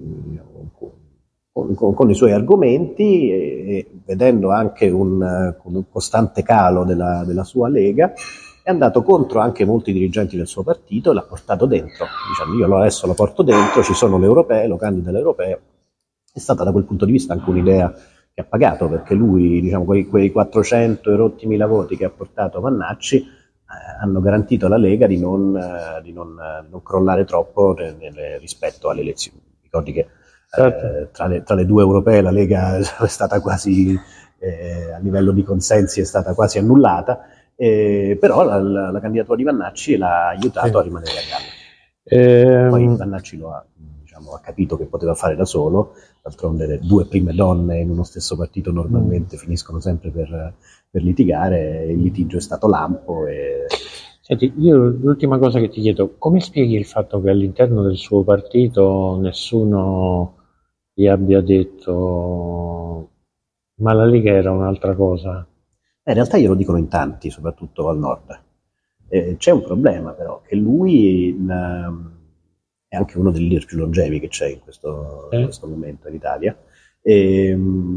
Speaker 13: con, con, con i suoi argomenti e, e vedendo anche un, un costante calo della, della sua Lega, è andato contro anche molti dirigenti del suo partito e l'ha portato dentro, dicendo io adesso lo porto dentro, ci sono le europee, lo candido alle europee. È stata da quel punto di vista anche un'idea che ha pagato, perché lui, diciamo, quei, quei quattrocento e rotti mila voti che ha portato Pannacci eh, hanno garantito alla Lega di non, eh, di non, eh, non crollare troppo nel, nel, rispetto alle elezioni. Ricordi che eh, tra, le, tra le due europee la Lega è stata quasi, eh, a livello di consensi, è stata quasi annullata, eh, però la, la, la candidatura di Pannacci l'ha aiutato sì. a rimanere a galla. Eh, Poi Pannacci lo ha, diciamo, ha capito che poteva fare da solo. D'altronde le due prime donne in uno stesso partito normalmente mm. finiscono sempre per, per litigare, il litigio è stato lampo. E...
Speaker 5: Senti, io l'ultima cosa che ti chiedo, come spieghi il fatto che all'interno del suo partito nessuno gli abbia detto ma la Lega era un'altra cosa?
Speaker 13: Eh, in realtà glielo dicono in tanti, soprattutto al nord. Eh, c'è un problema però, che lui... In, è anche uno dei leader più longevi che c'è in questo, eh. in questo momento in Italia, e,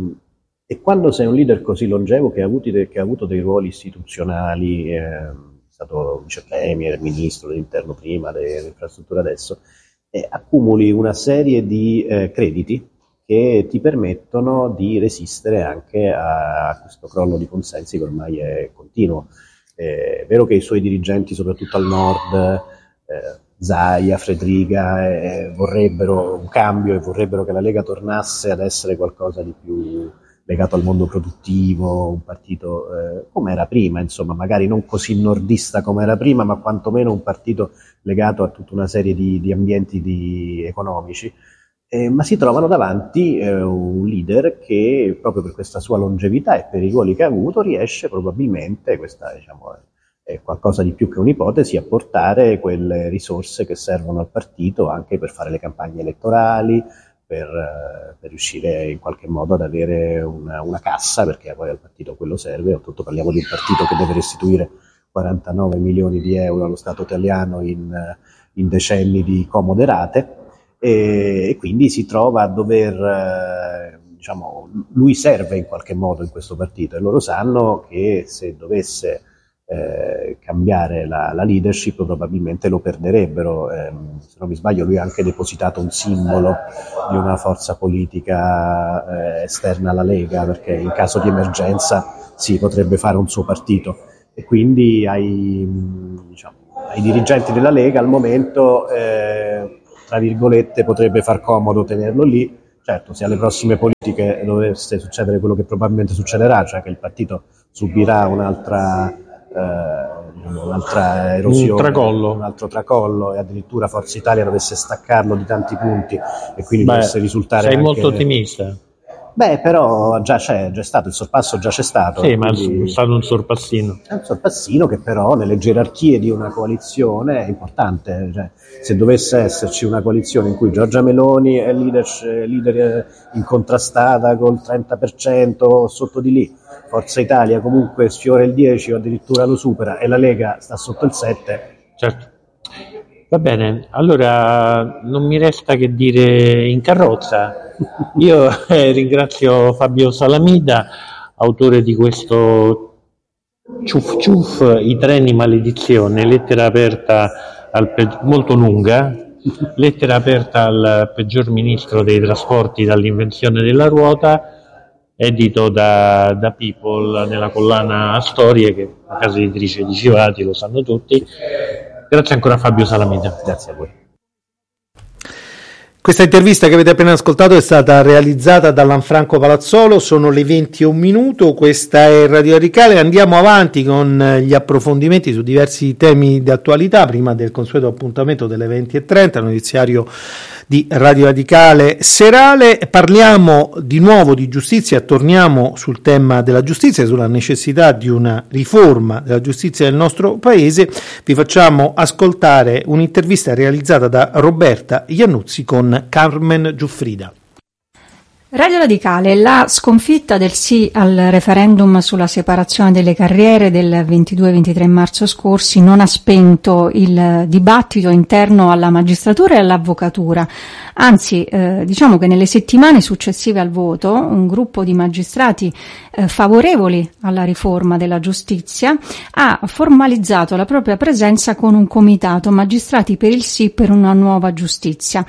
Speaker 13: e quando sei un leader così longevo che ha avuto, che ha avuto dei ruoli istituzionali, eh, è stato vice premier, ministro dell'interno prima, dell'infrastruttura adesso, eh, accumuli una serie di eh, crediti che ti permettono di resistere anche a, a questo crollo di consensi che ormai è continuo. Eh, è vero che i suoi dirigenti, soprattutto al nord, eh, Zaia, Fredriga, eh, vorrebbero un cambio e vorrebbero che la Lega tornasse ad essere qualcosa di più legato al mondo produttivo, un partito eh, come era prima, insomma, magari non così nordista come era prima, ma quantomeno un partito legato a tutta una serie di, di ambienti di, economici, eh, ma si trovano davanti eh, un leader che proprio per questa sua longevità e per i ruoli che ha avuto riesce probabilmente, questa diciamo è qualcosa di più che un'ipotesi, apportare quelle risorse che servono al partito anche per fare le campagne elettorali, per, per riuscire in qualche modo ad avere una, una cassa, perché poi al partito quello serve. Oltretutto parliamo di un partito che deve restituire quarantanove milioni di euro allo Stato italiano in, in decenni di comode rate, e, e quindi si trova a dover, eh, diciamo, lui serve in qualche modo in questo partito, e loro sanno che se dovesse Eh, cambiare la, la leadership probabilmente lo perderebbero. Eh, se non mi sbaglio, lui ha anche depositato un simbolo di una forza politica eh, esterna alla Lega, perché in caso di emergenza si potrebbe fare un suo partito, e quindi ai, diciamo, ai dirigenti della Lega al momento eh, tra virgolette potrebbe far comodo tenerlo lì. Certo, se alle prossime politiche dovesse succedere quello che probabilmente succederà, cioè che il partito subirà un'altra Uh, un'altra erosione,
Speaker 5: un tracollo.
Speaker 13: un altro tracollo, e addirittura Forza Italia dovesse staccarlo di tanti punti e quindi
Speaker 5: Beh,
Speaker 13: dovesse risultare
Speaker 5: sei
Speaker 13: anche...
Speaker 5: molto ottimista.
Speaker 13: Beh, però già c'è, già stato, il sorpasso già c'è stato.
Speaker 5: Sì, ma
Speaker 13: quindi...
Speaker 5: è stato un sorpassino.
Speaker 13: È un sorpassino che però nelle gerarchie di una coalizione è importante. Cioè, se dovesse esserci una coalizione in cui Giorgia Meloni è leader, leader incontrastata col trenta per cento sotto di lì, Forza Italia comunque sfiora il dieci o addirittura lo supera, e la Lega sta sotto il sette.
Speaker 5: Certo. Va bene, allora non mi resta che dire in carrozza. Io eh, ringrazio Fabio Salamida, autore di questo Ciuff Ciuff, i treni maledizione, lettera aperta al pe- molto lunga, lettera aperta al peggior ministro dei trasporti dall'invenzione della ruota, edito da, da People nella collana A Storie, che è una casa editrice di Civati, lo sanno tutti. Grazie ancora a Fabio Salamida.
Speaker 13: Grazie a voi.
Speaker 2: Questa intervista che avete appena ascoltato è stata realizzata da Lanfranco Palazzolo, sono le venti e un minuto, questa è Radio Radicale, andiamo avanti con gli approfondimenti su diversi temi di attualità, prima del consueto appuntamento delle venti e trenta, notiziario di Radio Radicale serale. Parliamo di nuovo di giustizia, torniamo sul tema della giustizia, sulla necessità di una riforma della giustizia del nostro paese. Vi facciamo ascoltare un'intervista realizzata da Roberta Iannuzzi con Carmen Giuffrida.
Speaker 14: Radio Radicale, la sconfitta del sì al referendum sulla separazione delle carriere del ventidue ventitré marzo scorsi non ha spento il dibattito interno alla magistratura e all'avvocatura. Anzi, eh, diciamo che nelle settimane successive al voto un gruppo di magistrati eh, favorevoli alla riforma della giustizia ha formalizzato la propria presenza con un comitato Magistrati per il sì per una nuova giustizia.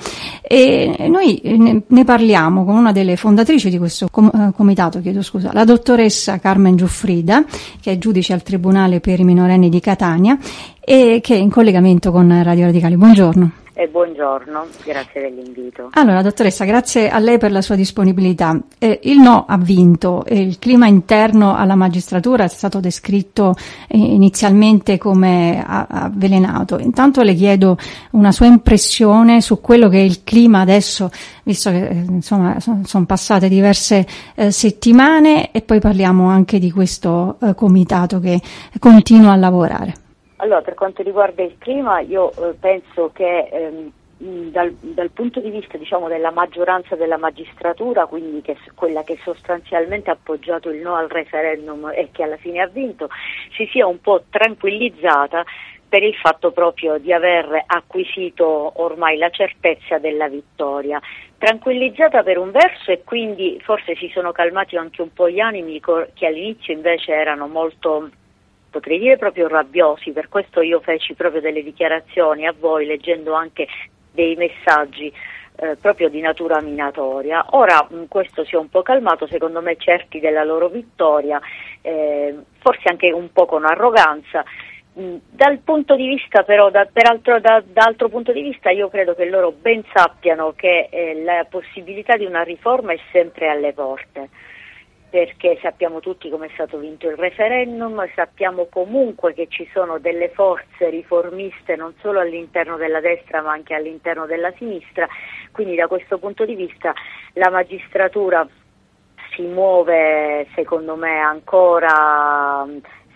Speaker 14: E noi ne, ne parliamo con una delle fondatrici di questo com- eh, comitato, chiedo scusa, la dottoressa Carmen Giuffrida, che è giudice al Tribunale per i minorenni di Catania e che è in collegamento con Radio Radicale. Buongiorno.
Speaker 15: Eh, buongiorno, grazie dell'invito.
Speaker 14: Allora, dottoressa, grazie a lei per la sua disponibilità. Eh, il no ha vinto, e il clima interno alla magistratura è stato descritto eh, inizialmente come a- avvelenato. Intanto le chiedo una sua impressione su quello che è il clima adesso, visto che eh, insomma sono son passate diverse eh, settimane, e poi parliamo anche di questo eh, comitato che continua a lavorare.
Speaker 15: Allora, per quanto riguarda il clima, io eh, penso che ehm, dal, dal punto di vista, diciamo, della maggioranza della magistratura, quindi che, quella che sostanzialmente ha appoggiato il no al referendum e che alla fine ha vinto, si sia un po' tranquillizzata per il fatto proprio di aver acquisito ormai la certezza della vittoria. Tranquillizzata per un verso, e quindi forse si sono calmati anche un po' gli animi che all'inizio invece erano molto, potrei dire proprio rabbiosi. Per questo io feci proprio delle dichiarazioni a voi, leggendo anche dei messaggi eh, proprio di natura minatoria. Ora mh, questo si è un po' calmato, secondo me certi della loro vittoria, eh, forse anche un po' con arroganza. Mh, dal punto di vista però, da, peraltro da, da altro punto di vista, io credo che loro ben sappiano che eh, la possibilità di una riforma è sempre alle porte, perché sappiamo tutti come è stato vinto il referendum, sappiamo comunque che ci sono delle forze riformiste non solo all'interno della destra ma anche all'interno della sinistra, quindi da questo punto di vista la magistratura si muove, secondo me, ancora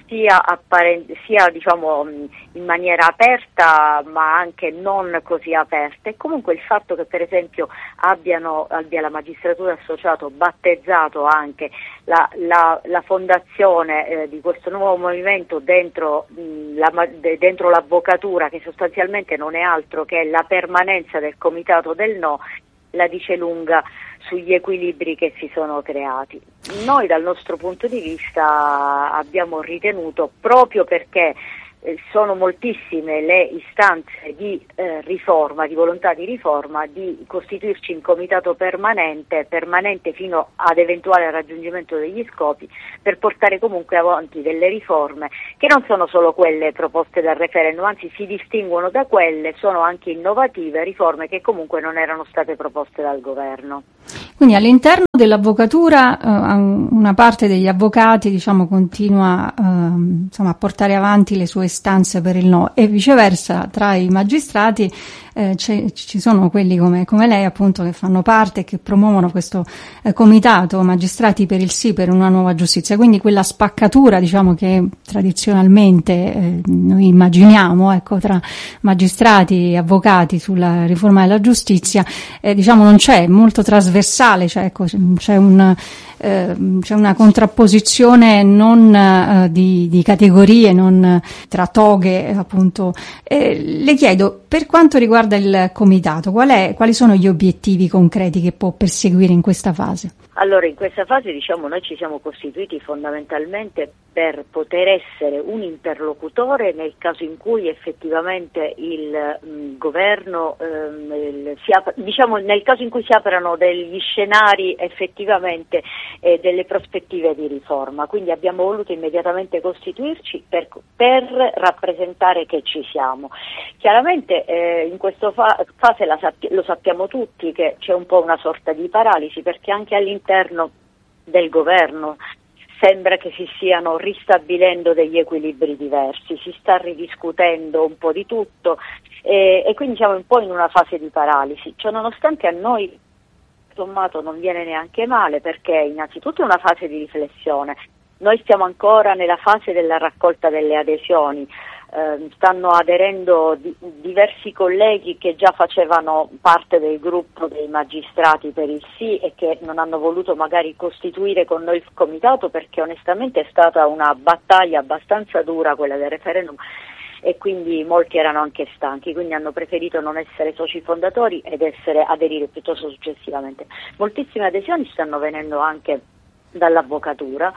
Speaker 15: sia, apparente, sia diciamo in maniera aperta ma anche non così aperta, e comunque il fatto che per esempio abbiano abbia la magistratura associato battezzato anche la, la, la fondazione eh, di questo nuovo movimento dentro, mh, la, de, dentro l'avvocatura, che sostanzialmente non è altro che la permanenza del comitato del no, la dice lunga sugli equilibri che si sono creati. Noi dal nostro punto di vista abbiamo ritenuto, proprio perché eh, sono moltissime le istanze di eh, riforma, di volontà di riforma, di costituirci in comitato permanente, permanente fino ad eventuale raggiungimento degli scopi, per portare comunque avanti delle riforme che non sono solo quelle proposte dal referendum, anzi si distinguono da quelle, sono anche innovative, riforme che comunque non erano state proposte dal governo.
Speaker 14: Quindi all'interno dell'avvocatura eh, una parte degli avvocati, diciamo, continua eh, insomma, a portare avanti le sue istanze per il no, e viceversa tra i magistrati eh, ci sono quelli come, come lei, appunto, che fanno parte e che promuovono questo eh, comitato magistrati per il sì, per una nuova giustizia. Quindi quella spaccatura, diciamo, che tradizionalmente eh, noi immaginiamo, ecco, tra magistrati e avvocati sulla riforma della giustizia, eh, diciamo non c'è, molto trasversale, cioè ecco, c'è un eh, c'è una contrapposizione non eh, di, di categorie, non tra toghe, appunto. Eh, le chiedo, per quanto riguarda il comitato, qual è, quali sono gli obiettivi concreti che può perseguire in questa fase?
Speaker 15: Allora, in questa fase, diciamo, noi ci siamo costituiti fondamentalmente per poter essere un interlocutore nel caso in cui effettivamente il mh, governo, ehm, il, si apra, diciamo nel caso in cui si aprono degli scenari effettivamente eh, delle prospettive di riforma. Quindi abbiamo voluto immediatamente costituirci per, per rappresentare che ci siamo. Chiaramente eh, in questa fa- fase la sappi- lo sappiamo tutti che c'è un po' una sorta di paralisi, perché anche all'interno del governo sembra che si stiano ristabilendo degli equilibri diversi, si sta ridiscutendo un po' di tutto e, e quindi siamo un po' in una fase di paralisi. Ciò nonostante a noi, sommato, non viene neanche male, perché innanzitutto è una fase di riflessione. Noi stiamo ancora nella fase della raccolta delle adesioni. Eh, stanno aderendo di, diversi colleghi che già facevano parte del gruppo dei magistrati per il sì e che non hanno voluto magari costituire con noi il comitato, perché onestamente è stata una battaglia abbastanza dura quella del referendum e quindi molti erano anche stanchi, quindi hanno preferito non essere soci fondatori ed essere aderire piuttosto successivamente. Moltissime adesioni stanno venendo anche dall'avvocatura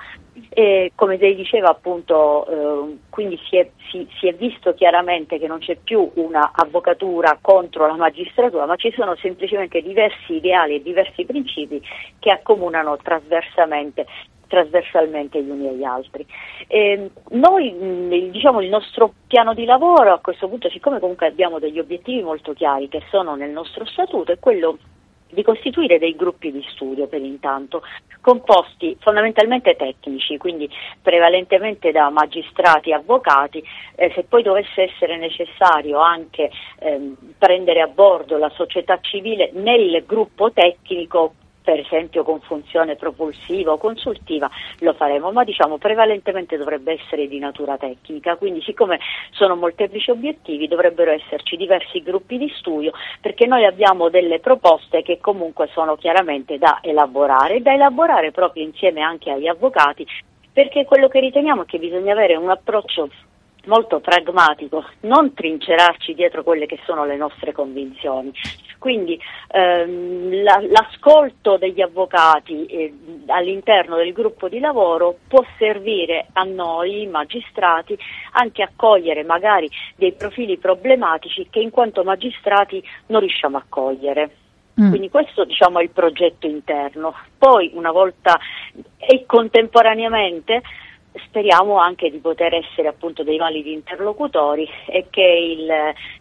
Speaker 15: e, come lei diceva, appunto, eh, quindi si è, si, si è visto chiaramente che non c'è più una avvocatura contro la magistratura, ma ci sono semplicemente diversi ideali e diversi principi che accomunano trasversalmente trasversalmente gli uni agli altri. E noi, mh, diciamo, il nostro piano di lavoro a questo punto, siccome comunque abbiamo degli obiettivi molto chiari che sono nel nostro statuto, è quello di costituire dei gruppi di studio per intanto, composti fondamentalmente tecnici, quindi prevalentemente da magistrati e avvocati, eh, se poi dovesse essere necessario anche ehm, prendere a bordo la società civile nel gruppo tecnico, per esempio con funzione propulsiva o consultiva, lo faremo, ma diciamo prevalentemente dovrebbe essere di natura tecnica. Quindi, siccome sono molteplici obiettivi, dovrebbero esserci diversi gruppi di studio, perché noi abbiamo delle proposte che comunque sono chiaramente da elaborare, da elaborare proprio insieme anche agli avvocati, perché quello che riteniamo è che bisogna avere un approccio molto pragmatico, non trincerarci dietro quelle che sono le nostre convinzioni. Quindi ehm, la, l'ascolto degli avvocati eh, all'interno del gruppo di lavoro può servire a noi magistrati anche a cogliere magari dei profili problematici che in quanto magistrati non riusciamo a cogliere. Mm. Quindi questo, diciamo, è il progetto interno. Poi, una volta e contemporaneamente, speriamo anche di poter essere appunto dei validi interlocutori e che il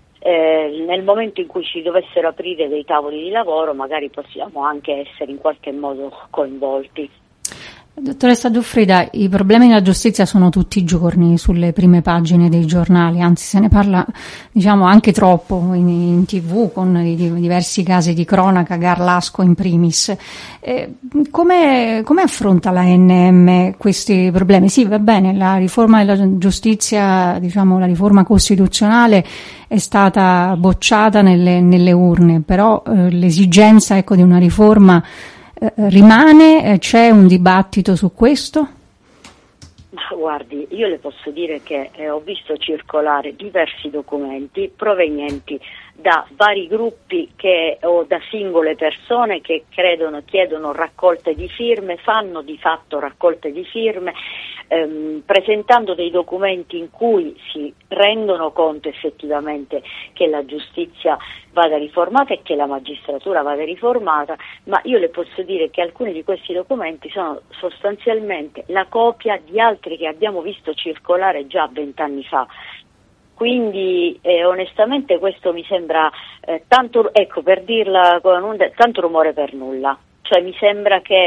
Speaker 15: Eh, nel momento in cui ci dovessero aprire dei tavoli di lavoro magari possiamo anche essere in qualche modo coinvolti.
Speaker 14: Dottoressa Giuffrida, i problemi della giustizia sono tutti i giorni sulle prime pagine dei giornali, anzi se ne parla diciamo anche troppo in, in tv con i, diversi casi di cronaca, Garlasco in primis. Eh, come, come affronta la N M questi problemi? Sì, va bene, la riforma della giustizia, diciamo la riforma costituzionale è stata bocciata nelle, nelle urne, però eh, l'esigenza ecco, di una riforma Eh, rimane, eh, c'è un dibattito su questo?
Speaker 15: Ma guardi, io le posso dire che eh, ho visto circolare diversi documenti provenienti da vari gruppi che, o da singole persone che credono, chiedono raccolte di firme, fanno di fatto raccolte di firme, ehm, presentando dei documenti in cui si rendono conto effettivamente che la giustizia vada riformata e che la magistratura vada riformata, ma io le posso dire che alcuni di questi documenti sono sostanzialmente la copia di altri che abbiamo visto circolare già vent'anni fa. Quindi eh, onestamente questo mi sembra eh, tanto, ecco, per dirla con un, tanto rumore per nulla. Cioè mi sembra che